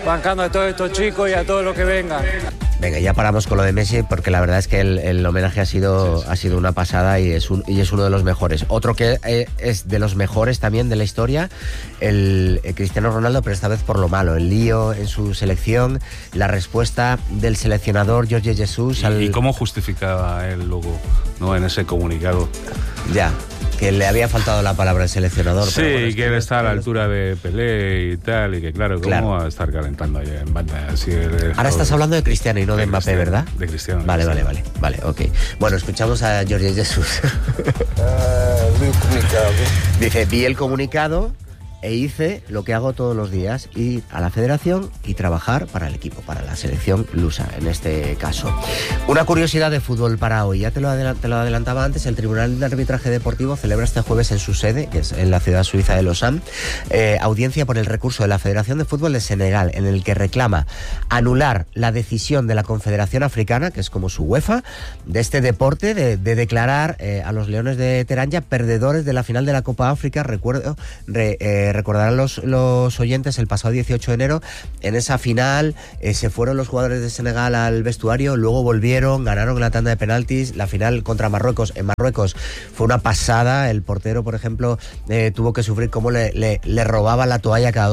bancando a todos estos chicos y a todos los que vengan. Venga, ya paramos con lo de Messi porque la verdad es que el homenaje ha sido una pasada y es uno de los mejores. Otro que es de los mejores también de la historia, el Cristiano Ronaldo, pero esta vez por lo malo, el lío en su selección, la respuesta del seleccionador Jorge Jesus ¿Y cómo justificaba él luego, no, en ese comunicado? Ya, que le había faltado la palabra al seleccionador. Sí, pero bueno, que él está a la altura de Pelé y tal, y que ¿cómo va a estar calentando allá en banda? Así ahora estás hablando de Cristiano y no de Mbappé, ¿verdad? De Cristiano. Vale, ok. Bueno, escuchamos a Jorge Jesus. Vi el comunicado. Dice, vi el comunicado e hice lo que hago todos los días, ir a la federación y trabajar para el equipo, para la selección lusa, en este caso. Una curiosidad de fútbol para hoy, ya te lo adelantaba antes, el Tribunal de Arbitraje Deportivo celebra este jueves en su sede, que es en la ciudad suiza de Lausanne, audiencia por el recurso de la Federación de Fútbol de Senegal, en el que reclama anular la decisión de la Confederación Africana, que es como su UEFA, de este deporte, de declarar a los Leones de Teranga perdedores de la final de la Copa África. Recordarán los oyentes, el pasado 18 de enero, en esa final se fueron los jugadores de Senegal al vestuario, luego volvieron, ganaron la tanda de penaltis, la final contra Marruecos. En Marruecos fue una pasada, el portero, por ejemplo, tuvo que sufrir cómo le robaba la toalla cada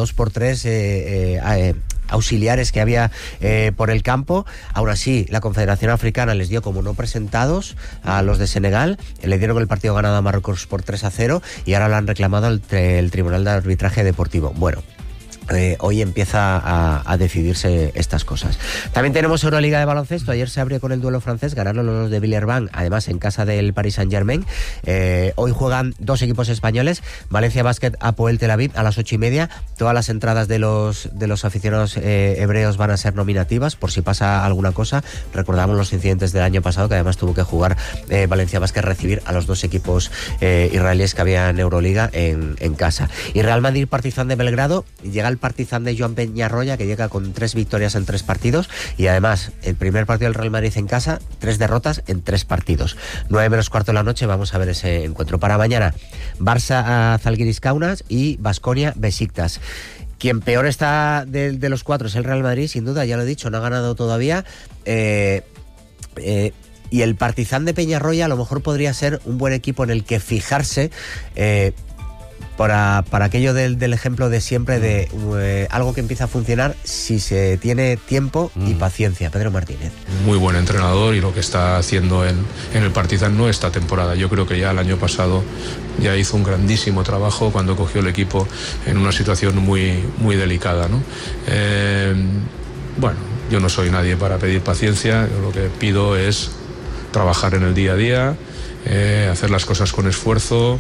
2x3 auxiliares que había por el campo. Aún así, la Confederación Africana les dio como no presentados a los de Senegal, le dieron el partido ganado a Marruecos por 3-0 y ahora lo han reclamado el Tribunal de Arbitraje Deportivo. Bueno, hoy empieza a decidirse estas cosas. También tenemos Euroliga de baloncesto. Ayer se abrió con el duelo francés, ganaron los de Villeurbanne, además en casa del Paris Saint-Germain. Hoy juegan dos equipos españoles, Valencia Basket Hapoel Tel Aviv a las 8:30. Todas las entradas de los aficionados hebreos van a ser nominativas por si pasa alguna cosa. Recordamos los incidentes del año pasado, que además tuvo que jugar Valencia Basket, recibir a los dos equipos israelíes que había en Euroliga en casa. Y Real Madrid Partizan de Belgrado, llega el Partizan de Joan Peñarroya, que llega con 3 victorias en 3 partidos, y además el primer partido del Real Madrid en casa, 3 derrotas en 3 partidos. 9:15 de la noche, vamos a ver ese encuentro. Para mañana, Barça Zalgiris Kaunas y Baskonia Besiktas. Quien peor está de los 4 es el Real Madrid, sin duda, ya lo he dicho, no ha ganado todavía. Y el Partizan de Peñarroya a lo mejor podría ser un buen equipo en el que fijarse, para aquello del ejemplo de siempre de algo que empieza a funcionar si se tiene tiempo y paciencia. Pedro Martínez. Muy buen entrenador, y lo que está haciendo en el Partizan no esta temporada. Yo creo que ya el año pasado ya hizo un grandísimo trabajo cuando cogió el equipo en una situación muy, muy delicada, ¿no? Bueno, yo no soy nadie para pedir paciencia. Yo lo que pido es trabajar en el día a día, hacer las cosas con esfuerzo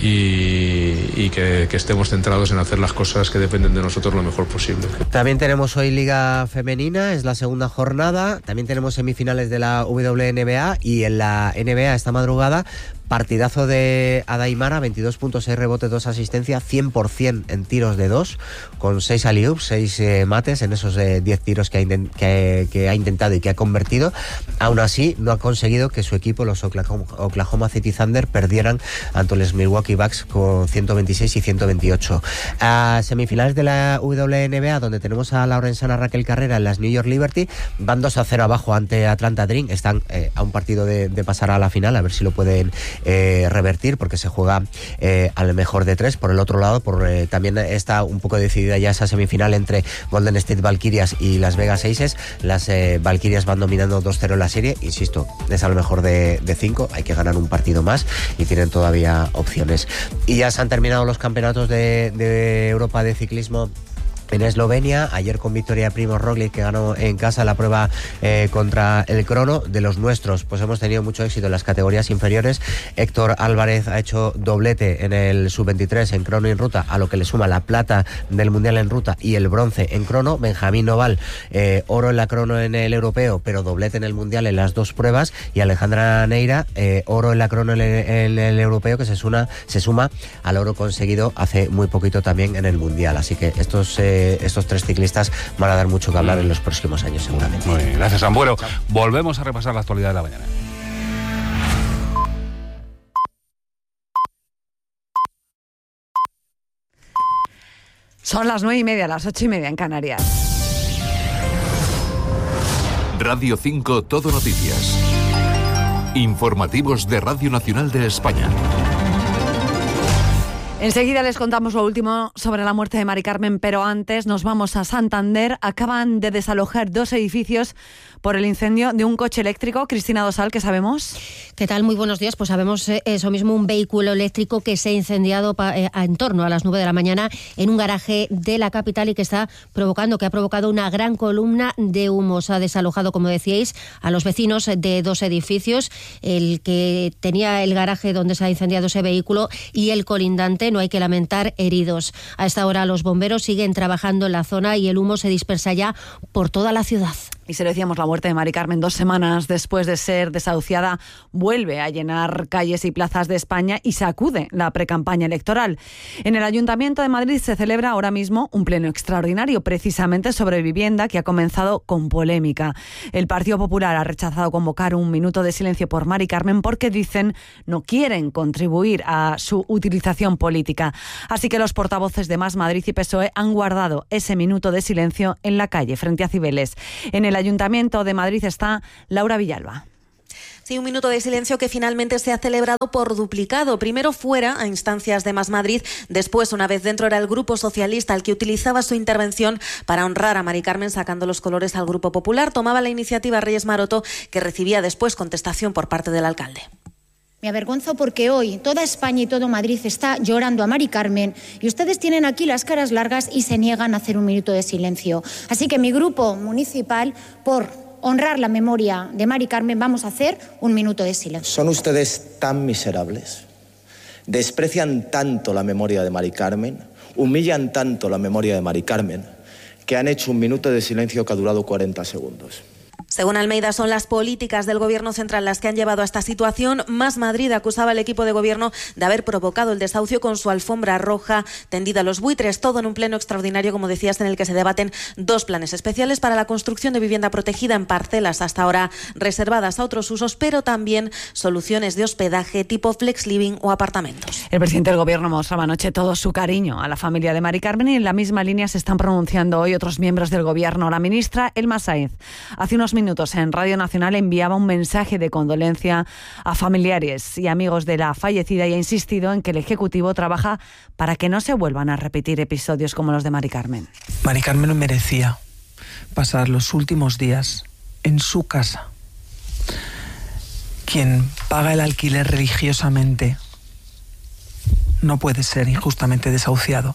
y que estemos centrados en hacer las cosas que dependen de nosotros lo mejor posible. También tenemos hoy Liga Femenina, es la segunda jornada. También tenemos semifinales de la WNBA, y en la NBA esta madrugada partidazo de Adaimara, 22 puntos, 6 rebotes, 2 asistencias, 100% en tiros de 2, con 6 alley-oops, 6 mates en esos 10 tiros que ha intentado y que ha convertido. Aún así, no ha conseguido que su equipo, los Oklahoma City Thunder, perdieran ante los Milwaukee Bucks con 126 y 128. A semifinales de la WNBA, donde tenemos a la orensana Raquel Carrera en las New York Liberty, van 2-0 abajo ante Atlanta Dream. Están a un partido de pasar a la final, a ver si lo pueden revertir, porque se juega al mejor de 3. Por el otro lado, también está un poco decidida ya esa semifinal entre Golden State Valkyrias y Las Vegas Aces. Las Valkyrias van dominando 2-0 en la serie, insisto, es al mejor de 5, hay que ganar un partido más y tienen todavía opciones. Y ya se han terminado los campeonatos de Europa de ciclismo en Eslovenia, ayer con victoria de Primož Roglič, que ganó en casa la prueba contra el crono. De los nuestros, pues hemos tenido mucho éxito en las categorías inferiores. Héctor Álvarez ha hecho doblete en el sub-23 en crono y en ruta, a lo que le suma la plata del mundial en ruta y el bronce en crono. Benjamín Noval, oro en la crono en el europeo, pero doblete en el mundial en las dos pruebas. Y Alejandra Neira, oro en la crono en el europeo, que se suma al oro conseguido hace muy poquito también en el mundial. Así que estos tres ciclistas van a dar mucho que hablar en los próximos años, seguramente. Muy bien, gracias, Ambuelo. Volvemos a repasar la actualidad de la mañana. Son las 9:30, las 8:30 en Canarias. Radio 5 Todo Noticias. Informativos de Radio Nacional de España. Enseguida les contamos lo último sobre la muerte de Mari Carmen, pero antes nos vamos a Santander. Acaban de desalojar 2 edificios por el incendio de un coche eléctrico. Cristina Dosal, ¿qué sabemos? ¿Qué tal? Muy buenos días. Pues sabemos eso mismo, un vehículo eléctrico que se ha incendiado en torno a las 9 de la mañana en un garaje de la capital y que ha provocado una gran columna de humo. Se ha desalojado, como decíais, a los vecinos de 2 edificios, el que tenía el garaje donde se ha incendiado ese vehículo y el colindante. No hay que lamentar heridos. A esta hora los bomberos siguen trabajando en la zona y el humo se dispersa ya por toda la ciudad. Y se lo decíamos, la muerte de Mari Carmen 2 semanas después de ser desahuciada vuelve a llenar calles y plazas de España y sacude la precampaña electoral. En el Ayuntamiento de Madrid se celebra ahora mismo un pleno extraordinario precisamente sobre vivienda que ha comenzado con polémica. El Partido Popular ha rechazado convocar un minuto de silencio por Mari Carmen porque dicen no quieren contribuir a su utilización política. Así que los portavoces de Más Madrid y PSOE han guardado ese minuto de silencio en la calle frente a Cibeles. En el Ayuntamiento de Madrid está Laura Villalba. Sí, un minuto de silencio que finalmente se ha celebrado por duplicado. Primero fuera, a instancias de Más Madrid, después, una vez dentro, era el Grupo Socialista el que utilizaba su intervención para honrar a Mari Carmen sacando los colores al Grupo Popular. Tomaba la iniciativa Reyes Maroto, que recibía después contestación por parte del alcalde. Me avergonzo porque hoy toda España y todo Madrid está llorando a Mari Carmen y ustedes tienen aquí las caras largas y se niegan a hacer un minuto de silencio. Así que mi grupo municipal, por honrar la memoria de Mari Carmen, vamos a hacer un minuto de silencio. ¿Son ustedes tan miserables? ¿Desprecian tanto la memoria de Mari Carmen? ¿Humillan tanto la memoria de Mari Carmen que han hecho un minuto de silencio que ha durado 40 segundos? Según Almeida, son las políticas del Gobierno central las que han llevado a esta situación. Más Madrid acusaba al equipo de Gobierno de haber provocado el desahucio con su alfombra roja tendida a los buitres. Todo en un pleno extraordinario, como decías, en el que se debaten 2 planes especiales para la construcción de vivienda protegida en parcelas hasta ahora reservadas a otros usos, pero también soluciones de hospedaje tipo flex living o apartamentos. El presidente del Gobierno mostraba anoche todo su cariño a la familia de Mari Carmen y en la misma línea se están pronunciando hoy otros miembros del Gobierno. La ministra Elma Sáenz hace unos minutos en Radio Nacional enviaba un mensaje de condolencia a familiares y amigos de la fallecida y ha insistido en que el Ejecutivo trabaja para que no se vuelvan a repetir episodios como los de Mari Carmen. Mari Carmen merecía pasar los últimos días en su casa. Quien paga el alquiler religiosamente no puede ser injustamente desahuciada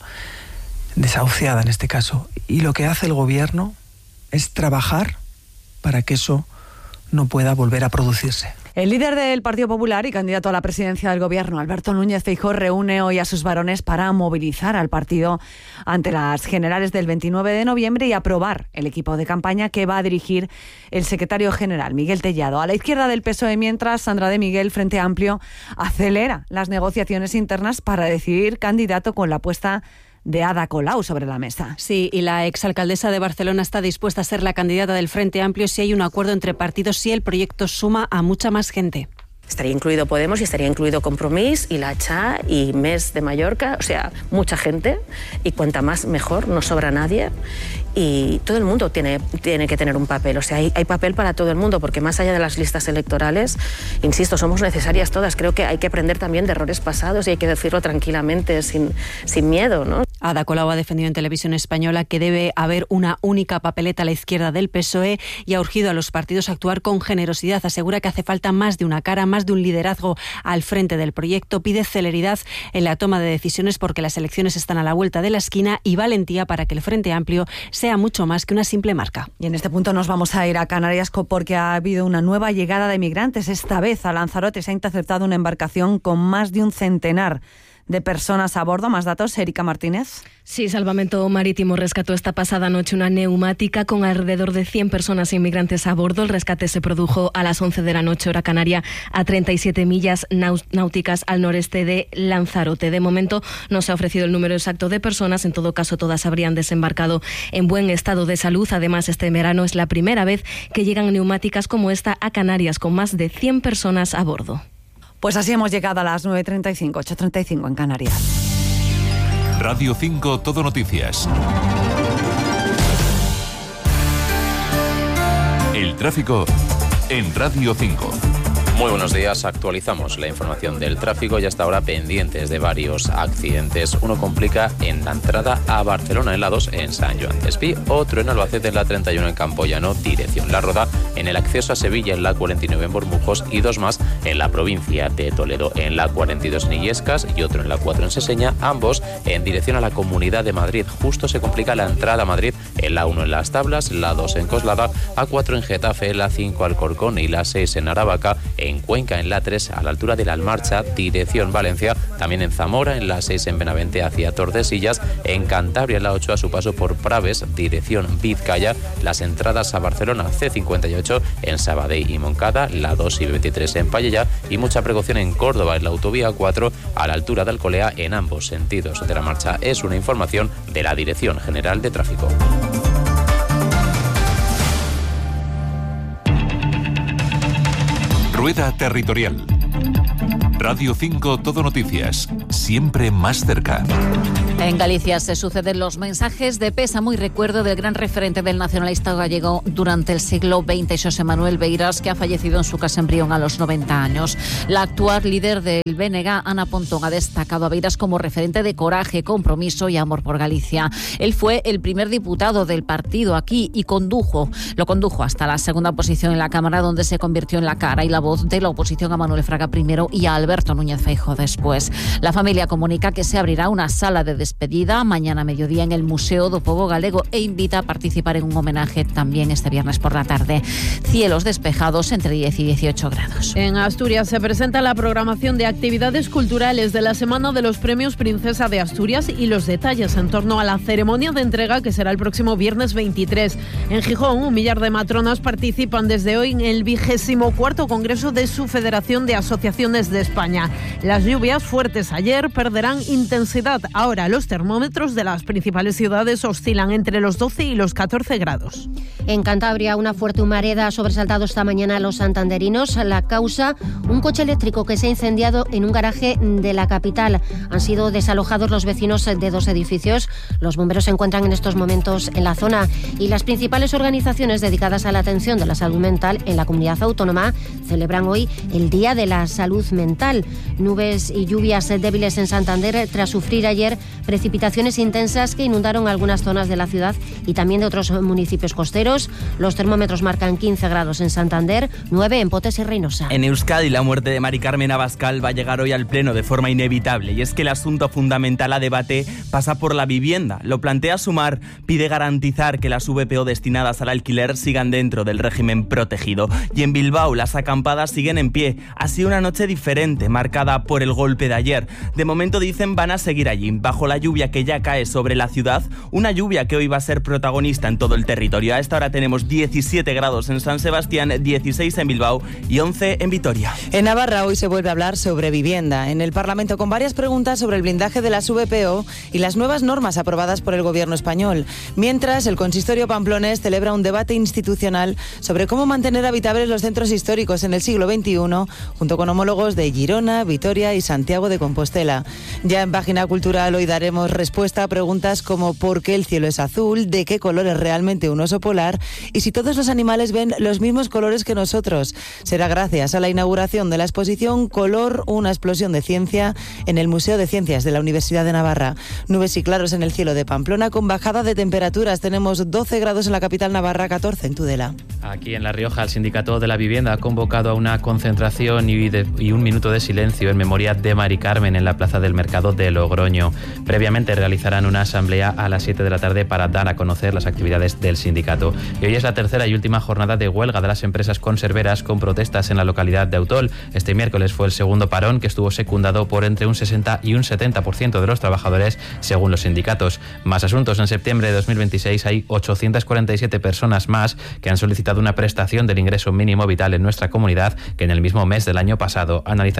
en este caso. Y lo que hace el Gobierno es trabajar para que eso no pueda volver a producirse. El líder del Partido Popular y candidato a la presidencia del Gobierno, Alberto Núñez Feijóo, reúne hoy a sus varones para movilizar al partido ante las generales del 29 de noviembre y aprobar el equipo de campaña que va a dirigir el secretario general, Miguel Tellado. A la izquierda del PSOE, mientras, Sandra de Miguel, Frente Amplio, acelera las negociaciones internas para decidir candidato con la apuesta de Ada Colau sobre la mesa. Sí, y la exalcaldesa de Barcelona está dispuesta a ser la candidata del Frente Amplio si hay un acuerdo entre partidos, si el proyecto suma a mucha más gente. Estaría incluido Podemos y estaría incluido Compromís y La Cha y Més de Mallorca, o sea, mucha gente, y cuanta más mejor, no sobra nadie. Y todo el mundo tiene que tener un papel, o sea, hay papel para todo el mundo, porque más allá de las listas electorales, insisto, somos necesarias todas. Creo que hay que aprender también de errores pasados y hay que decirlo tranquilamente, sin miedo, ¿no? Ada Colau ha defendido en Televisión Española que debe haber una única papeleta a la izquierda del PSOE y ha urgido a los partidos a actuar con generosidad. Asegura que hace falta más de una cara, más de un liderazgo al frente del proyecto. Pide celeridad en la toma de decisiones porque las elecciones están a la vuelta de la esquina y valentía para que el Frente Amplio sea mucho más que una simple marca. Y en este punto nos vamos a ir a Canarias porque ha habido una nueva llegada de migrantes. Esta vez a Lanzarote se ha interceptado una embarcación con más de un centenar de personas a bordo. Más datos, Erika Martínez. Sí, Salvamento Marítimo rescató esta pasada noche una neumática con alrededor de 100 personas inmigrantes a bordo. El rescate se produjo a las 11 de la noche, hora canaria, a 37 millas náuticas al noreste de Lanzarote. De momento no se ha ofrecido el número exacto de personas. En todo caso, todas habrían desembarcado en buen estado de salud. Además, este verano es la primera vez que llegan neumáticas como esta a Canarias, con más de 100 personas a bordo. Pues así hemos llegado a las 9:35, 8:35 en Canarias. Radio 5 Todo Noticias. El tráfico en Radio 5. Muy buenos días, actualizamos la información del tráfico y hasta ahora pendientes de varios accidentes. Uno complica en la entrada a Barcelona en la 2 en San Joan d'Espí, otro en Albacete en la 31 en Campoyano, dirección La Roda, en el acceso a Sevilla en la 49 en Bormujos y dos más en la provincia de Toledo, en la 42 en Illescas y otro en la 4 en Seseña, ambos en dirección a la Comunidad de Madrid. Justo se complica la entrada a Madrid en la 1 en Las Tablas, la 2 en Coslada, A4 en Getafe, la 5 Alcorcón y la 6 en Aravaca, en Cuenca en la 3 a la altura de la Almarcha, dirección Valencia, también en Zamora en la 6 en Benavente hacia Tordesillas, en Cantabria en la 8 a su paso por Praves, dirección Vizcaya, las entradas a Barcelona C58 en Sabadell y Moncada, la 2 y 23 en Pallejà y mucha precaución en Córdoba en la autovía 4 a la altura de Alcolea en ambos sentidos de la marcha. Es una información de la Dirección General de Tráfico. Rueda Territorial. Radio 5 Todo Noticias, siempre más cerca. En Galicia se suceden los mensajes de pésamo y recuerdo del gran referente del nacionalista gallego durante el siglo XX, Xosé Manuel Beiras, que ha fallecido en su casa en Brión a los 90 años. La actual líder del BNG, Ana Pontón, ha destacado a Beiras como referente de coraje, compromiso y amor por Galicia. Él fue el primer diputado del partido aquí y lo condujo hasta la segunda posición en la Cámara, donde se convirtió en la cara y la voz de la oposición a Manuel Fraga primero y a Alberto Núñez Feijóo después. La familia comunica que se abrirá una sala de despedida mañana a mediodía en el Museo do Pobo Galego e invita a participar en un homenaje también este viernes por la tarde. Cielos despejados entre 10 y 18 grados. En Asturias se presenta la programación de actividades culturales de la Semana de los Premios Princesa de Asturias y los detalles en torno a la ceremonia de entrega que será el próximo viernes 23. En Gijón, 1 millar de matronas participan desde hoy en el 24º Congreso de su Federación de Asociaciones de España. Las lluvias fuertes ayer perderán intensidad. Ahora los termómetros de las principales ciudades oscilan entre los 12 y los 14 grados. En Cantabria, una fuerte humareda ha sobresaltado esta mañana a los santanderinos. La causa, un coche eléctrico que se ha incendiado en un garaje de la capital. Han sido desalojados los vecinos de 2 edificios. Los bomberos se encuentran en estos momentos en la zona y las principales organizaciones dedicadas a la atención de la salud mental en la comunidad autónoma celebran hoy el Día de la Salud Mental. Nubes y lluvias débiles en Santander tras sufrir ayer precipitaciones intensas que inundaron algunas zonas de la ciudad y también de otros municipios costeros. Los termómetros marcan 15 grados en Santander, 9 en Potes y Reynosa. En Euskadi, la muerte de Mari Carmen Abascal va a llegar hoy al Pleno de forma inevitable, y es que el asunto fundamental a debate pasa por la vivienda. Lo plantea Sumar, pide garantizar que las VPO destinadas al alquiler sigan dentro del régimen protegido. Y en Bilbao, las acampadas siguen en pie. Ha sido una noche diferente, marcada por el golpe de ayer. De momento dicen van a seguir allí, bajo la lluvia que ya cae sobre la ciudad, una lluvia que hoy va a ser protagonista en todo el territorio. A esta hora tenemos 17 grados en San Sebastián, 16 en Bilbao y 11 en Vitoria. En Navarra hoy se vuelve a hablar sobre vivienda en el Parlamento, con varias preguntas sobre el blindaje de las VPO y las nuevas normas aprobadas por el gobierno español. Mientras, el consistorio pamplonés celebra un debate institucional sobre cómo mantener habitables los centros históricos en el siglo XXI, junto con homólogos de Girona, Vitoria y Santiago de Compostela. Ya en Página Cultural hoy daremos respuesta a preguntas como por qué el cielo es azul, de qué color es realmente un oso polar y si todos los animales ven los mismos colores que nosotros. Será gracias a la inauguración de la exposición Color, una explosión de ciencia en el Museo de Ciencias de la Universidad de Navarra. Nubes y claros en el cielo de Pamplona con bajada de temperaturas. Tenemos 12 grados en la capital navarra, 14 en Tudela. Aquí en La Rioja, el Sindicato de la Vivienda ha convocado a una concentración y un minuto de silencio en memoria de Mari Carmen en la Plaza del Mercado de Logroño. Previamente realizarán una asamblea a las 7 de la tarde para dar a conocer las actividades del sindicato. Y hoy es la tercera y última jornada de huelga de las empresas conserveras con protestas en la localidad de Autol. Este miércoles fue el segundo parón, que estuvo secundado por entre un 60 y un 70% de los trabajadores, según los sindicatos. Más asuntos. En septiembre de 2026 hay 847 personas más que han solicitado una prestación del ingreso mínimo vital en nuestra comunidad que en el mismo mes del año pasado. Analizarán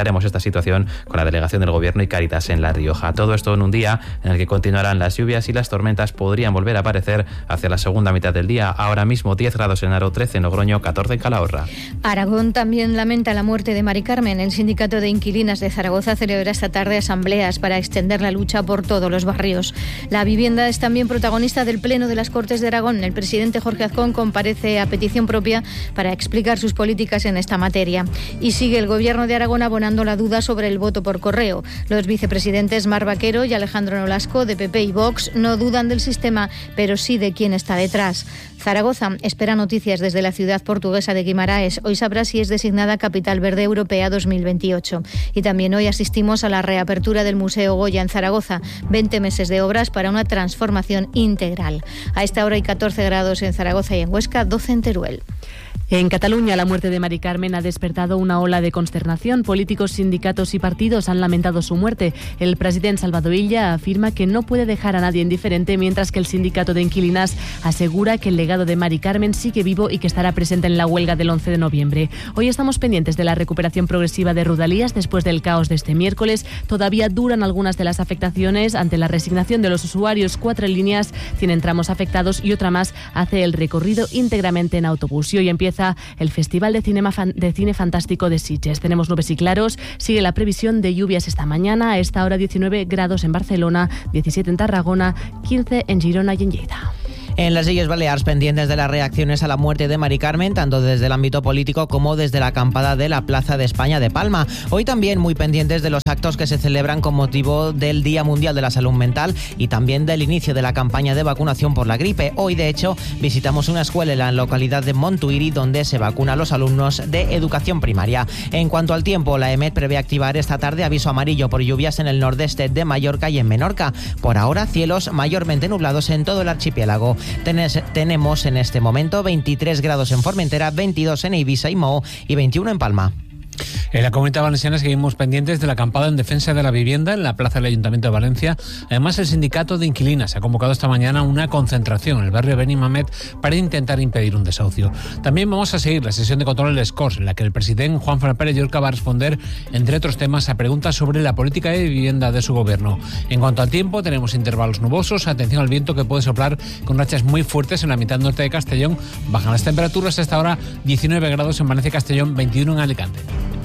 analizaremos esta situación con la delegación del Gobierno y Cáritas en La Rioja. Todo esto en un día en el que continuarán las lluvias y las tormentas podrían volver a aparecer hacia la segunda mitad del día. Ahora mismo 10 grados en Haro, 13 en Logroño, 14 en Calahorra. Aragón también lamenta la muerte de Mari Carmen. El sindicato de inquilinas de Zaragoza celebra esta tarde asambleas para extender la lucha por todos los barrios. La vivienda es también protagonista del Pleno de las Cortes de Aragón. El presidente Jorge Azcón comparece a petición propia para explicar sus políticas en esta materia. Y sigue el Gobierno de Aragón abonando la duda sobre el voto por correo. Los vicepresidentes Mar Vaquero y Alejandro Nolasco, de PP y Vox, no dudan del sistema, pero sí de quién está detrás. Zaragoza espera noticias desde la ciudad portuguesa de Guimaraes. Hoy sabrá si es designada Capital Verde Europea 2028. Y también hoy asistimos a la reapertura del Museo Goya en Zaragoza. 20 meses de obras para una transformación integral. A esta hora hay 14 grados en Zaragoza y en Huesca, 12 en Teruel. En Cataluña, la muerte de Mari Carmen ha despertado una ola de consternación. Políticos, sindicatos y partidos han lamentado su muerte. El presidente Salvador Illa afirma que no puede dejar a nadie indiferente, mientras que el sindicato de inquilinas asegura que el legado de Mari Carmen sigue vivo y que estará presente en la huelga del 11 de noviembre. Hoy estamos pendientes de la recuperación progresiva de Rodalías después del caos de este miércoles. Todavía duran algunas de las afectaciones ante la resignación de los usuarios. 4 líneas tienen tramos afectados y otra más hace el recorrido íntegramente en autobús. Y hoy empieza el Festival de Cine Fantástico de Sitges. Tenemos nubes y claros, sigue la previsión de lluvias esta mañana. A esta hora 19 grados en Barcelona, 17 en Tarragona, 15 en Girona y en Lleida. En las Illes Balears, pendientes de las reacciones a la muerte de Mari Carmen, tanto desde el ámbito político como desde la acampada de la Plaza de España de Palma. Hoy también muy pendientes de los actos que se celebran con motivo del Día Mundial de la Salud Mental y también del inicio de la campaña de vacunación por la gripe. Hoy, de hecho, visitamos una escuela en la localidad de Montuïri donde se vacuna a los alumnos de educación primaria. En cuanto al tiempo, la EMET prevé activar esta tarde aviso amarillo por lluvias en el nordeste de Mallorca y en Menorca. Por ahora, cielos mayormente nublados en todo el archipiélago. Tenemos en este momento 23 grados en Formentera, 22 en Ibiza y Moo y 21 en Palma. En la Comunidad Valenciana seguimos pendientes de la acampada en defensa de la vivienda en la plaza del Ayuntamiento de Valencia. Además, el sindicato de inquilinas ha convocado esta mañana una concentración en el barrio Benimamet para intentar impedir un desahucio. También vamos a seguir la sesión de control del SCOS, en la que el presidente Juan Fran Pérez Llorca va a responder, entre otros temas, a preguntas sobre la política de vivienda de su gobierno. En cuanto al tiempo, tenemos intervalos nubosos. Atención al viento, que puede soplar con rachas muy fuertes en la mitad norte de Castellón. Bajan las temperaturas, hasta ahora 19 grados en Valencia y Castellón, 21 en Alicante.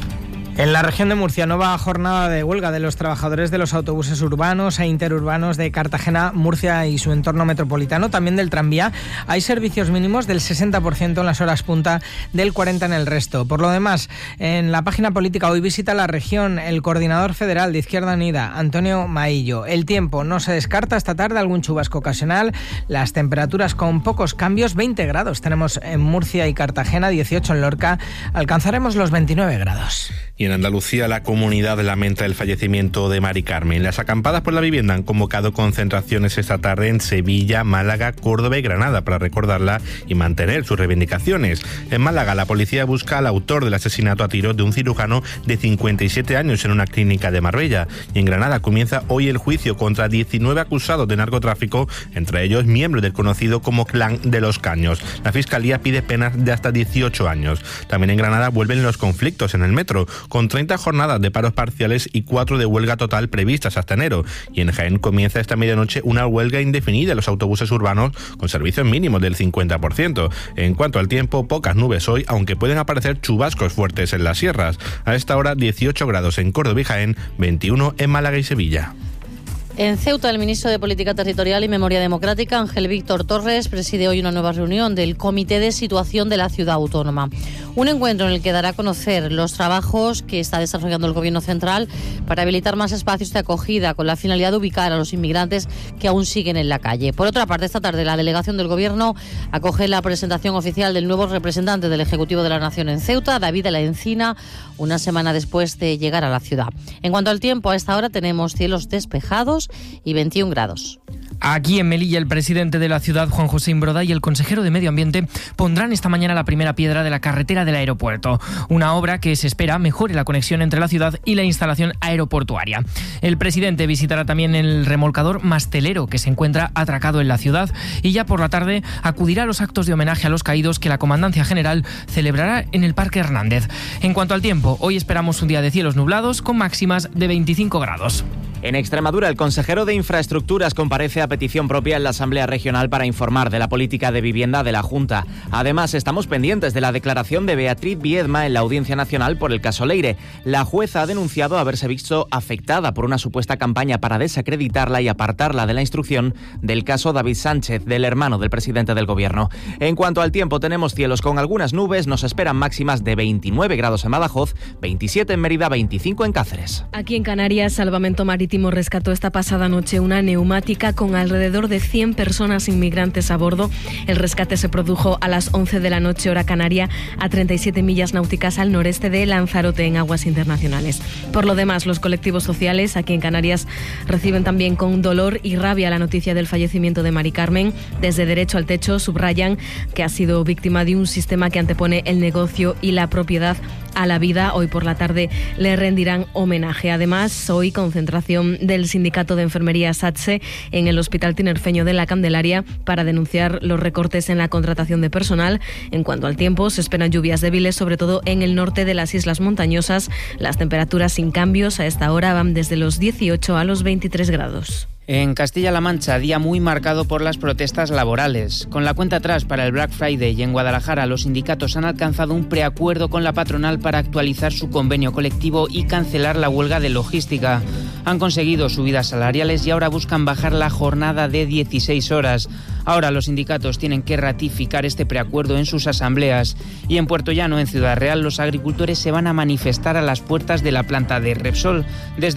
En la región de Murcia, nueva jornada de huelga de los trabajadores de los autobuses urbanos e interurbanos de Cartagena, Murcia y su entorno metropolitano, también del tranvía. Hay servicios mínimos del 60% en las horas punta, del 40% en el resto. Por lo demás, en la página política hoy visita la región el coordinador federal de Izquierda Unida, Antonio Maillo. El tiempo, no se descarta esta tarde algún chubasco ocasional. Las temperaturas con pocos cambios, 20 grados tenemos en Murcia y Cartagena, 18 en Lorca, alcanzaremos los 29 grados. Y en Andalucía, la comunidad lamenta el fallecimiento de Mari Carmen. Las acampadas por la vivienda han convocado concentraciones esta tarde en Sevilla, Málaga, Córdoba y Granada para recordarla y mantener sus reivindicaciones. En Málaga, la policía busca al autor del asesinato a tiros de un cirujano de 57 años en una clínica de Marbella. Y en Granada comienza hoy el juicio contra 19 acusados de narcotráfico, entre ellos miembros del conocido como Clan de los Caños. La Fiscalía pide penas de hasta 18 años. También en Granada vuelven los conflictos en el metro, con 30 jornadas de paros parciales y 4 de huelga total previstas hasta enero. Y en Jaén comienza esta medianoche una huelga indefinida en los autobuses urbanos con servicios mínimos del 50%. En cuanto al tiempo, pocas nubes hoy, aunque pueden aparecer chubascos fuertes en las sierras. A esta hora 18 grados en Córdoba y Jaén, 21 en Málaga y Sevilla. En Ceuta, el ministro de Política Territorial y Memoria Democrática, Ángel Víctor Torres, preside hoy una nueva reunión del Comité de Situación de la Ciudad Autónoma. Un encuentro en el que dará a conocer los trabajos que está desarrollando el Gobierno central para habilitar más espacios de acogida con la finalidad de ubicar a los inmigrantes que aún siguen en la calle. Por otra parte, esta tarde la delegación del Gobierno acoge la presentación oficial del nuevo representante del Ejecutivo de la Nación en Ceuta, David de la Encina, una semana después de llegar a la ciudad. En cuanto al tiempo, a esta hora tenemos cielos despejados y 21 grados. Aquí en Melilla, el presidente de la ciudad, Juan José Imbroda, y el consejero de Medio Ambiente pondrán esta mañana la primera piedra de la carretera del aeropuerto, una obra que se espera mejore la conexión entre la ciudad y la instalación aeroportuaria. El presidente visitará también el remolcador Mastelero, que se encuentra atracado en la ciudad, y ya por la tarde acudirá a los actos de homenaje a los caídos que la Comandancia General celebrará en el Parque Hernández. En cuanto al tiempo, hoy esperamos un día de cielos nublados con máximas de 25 grados. En Extremadura, el consejero de Infraestructuras comparece a petición propia en la Asamblea Regional para informar de la política de vivienda de la Junta. Además, estamos pendientes de la declaración de Beatriz Viedma en la Audiencia Nacional por el caso Leire. La jueza ha denunciado haberse visto afectada por una supuesta campaña para desacreditarla y apartarla de la instrucción del caso David Sánchez, del hermano del presidente del Gobierno. En cuanto al tiempo, tenemos cielos con algunas nubes, nos esperan máximas de 29 grados en Badajoz, 27 en Mérida, 25 en Cáceres. Aquí en Canarias, Salvamento Marítimo rescató esta pasada noche una neumática con alrededor de 100 personas inmigrantes a bordo. El rescate se produjo a las 11 de la noche, hora canaria, a 37 millas náuticas al noreste de Lanzarote, en aguas internacionales. Por lo demás, los colectivos sociales aquí en Canarias reciben también con dolor y rabia la noticia del fallecimiento de Mari Carmen. Desde Derecho al Techo subrayan que ha sido víctima de un sistema que antepone el negocio y la propiedad a la vida. Hoy por la tarde le rendirán homenaje. Además, hoy concentración del Sindicato de Enfermería SATSE en el Hospital Tinerfeño de la Candelaria para denunciar los recortes en la contratación de personal. En cuanto al tiempo, se esperan lluvias débiles, sobre todo en el norte de las islas montañosas. Las temperaturas sin cambios a esta hora van desde los 18 a los 23 grados. En Castilla-La Mancha, día muy marcado por las protestas laborales. Con la cuenta atrás para el Black Friday y en Guadalajara, los sindicatos han alcanzado un preacuerdo con la patronal para actualizar su convenio colectivo y cancelar la huelga de logística. Han conseguido subidas salariales y ahora buscan bajar la jornada de 16 horas. Ahora los sindicatos tienen que ratificar este preacuerdo en sus asambleas. Y en Puerto Llano, en Ciudad Real, los agricultores se van a manifestar a las puertas de la planta de Repsol. Desde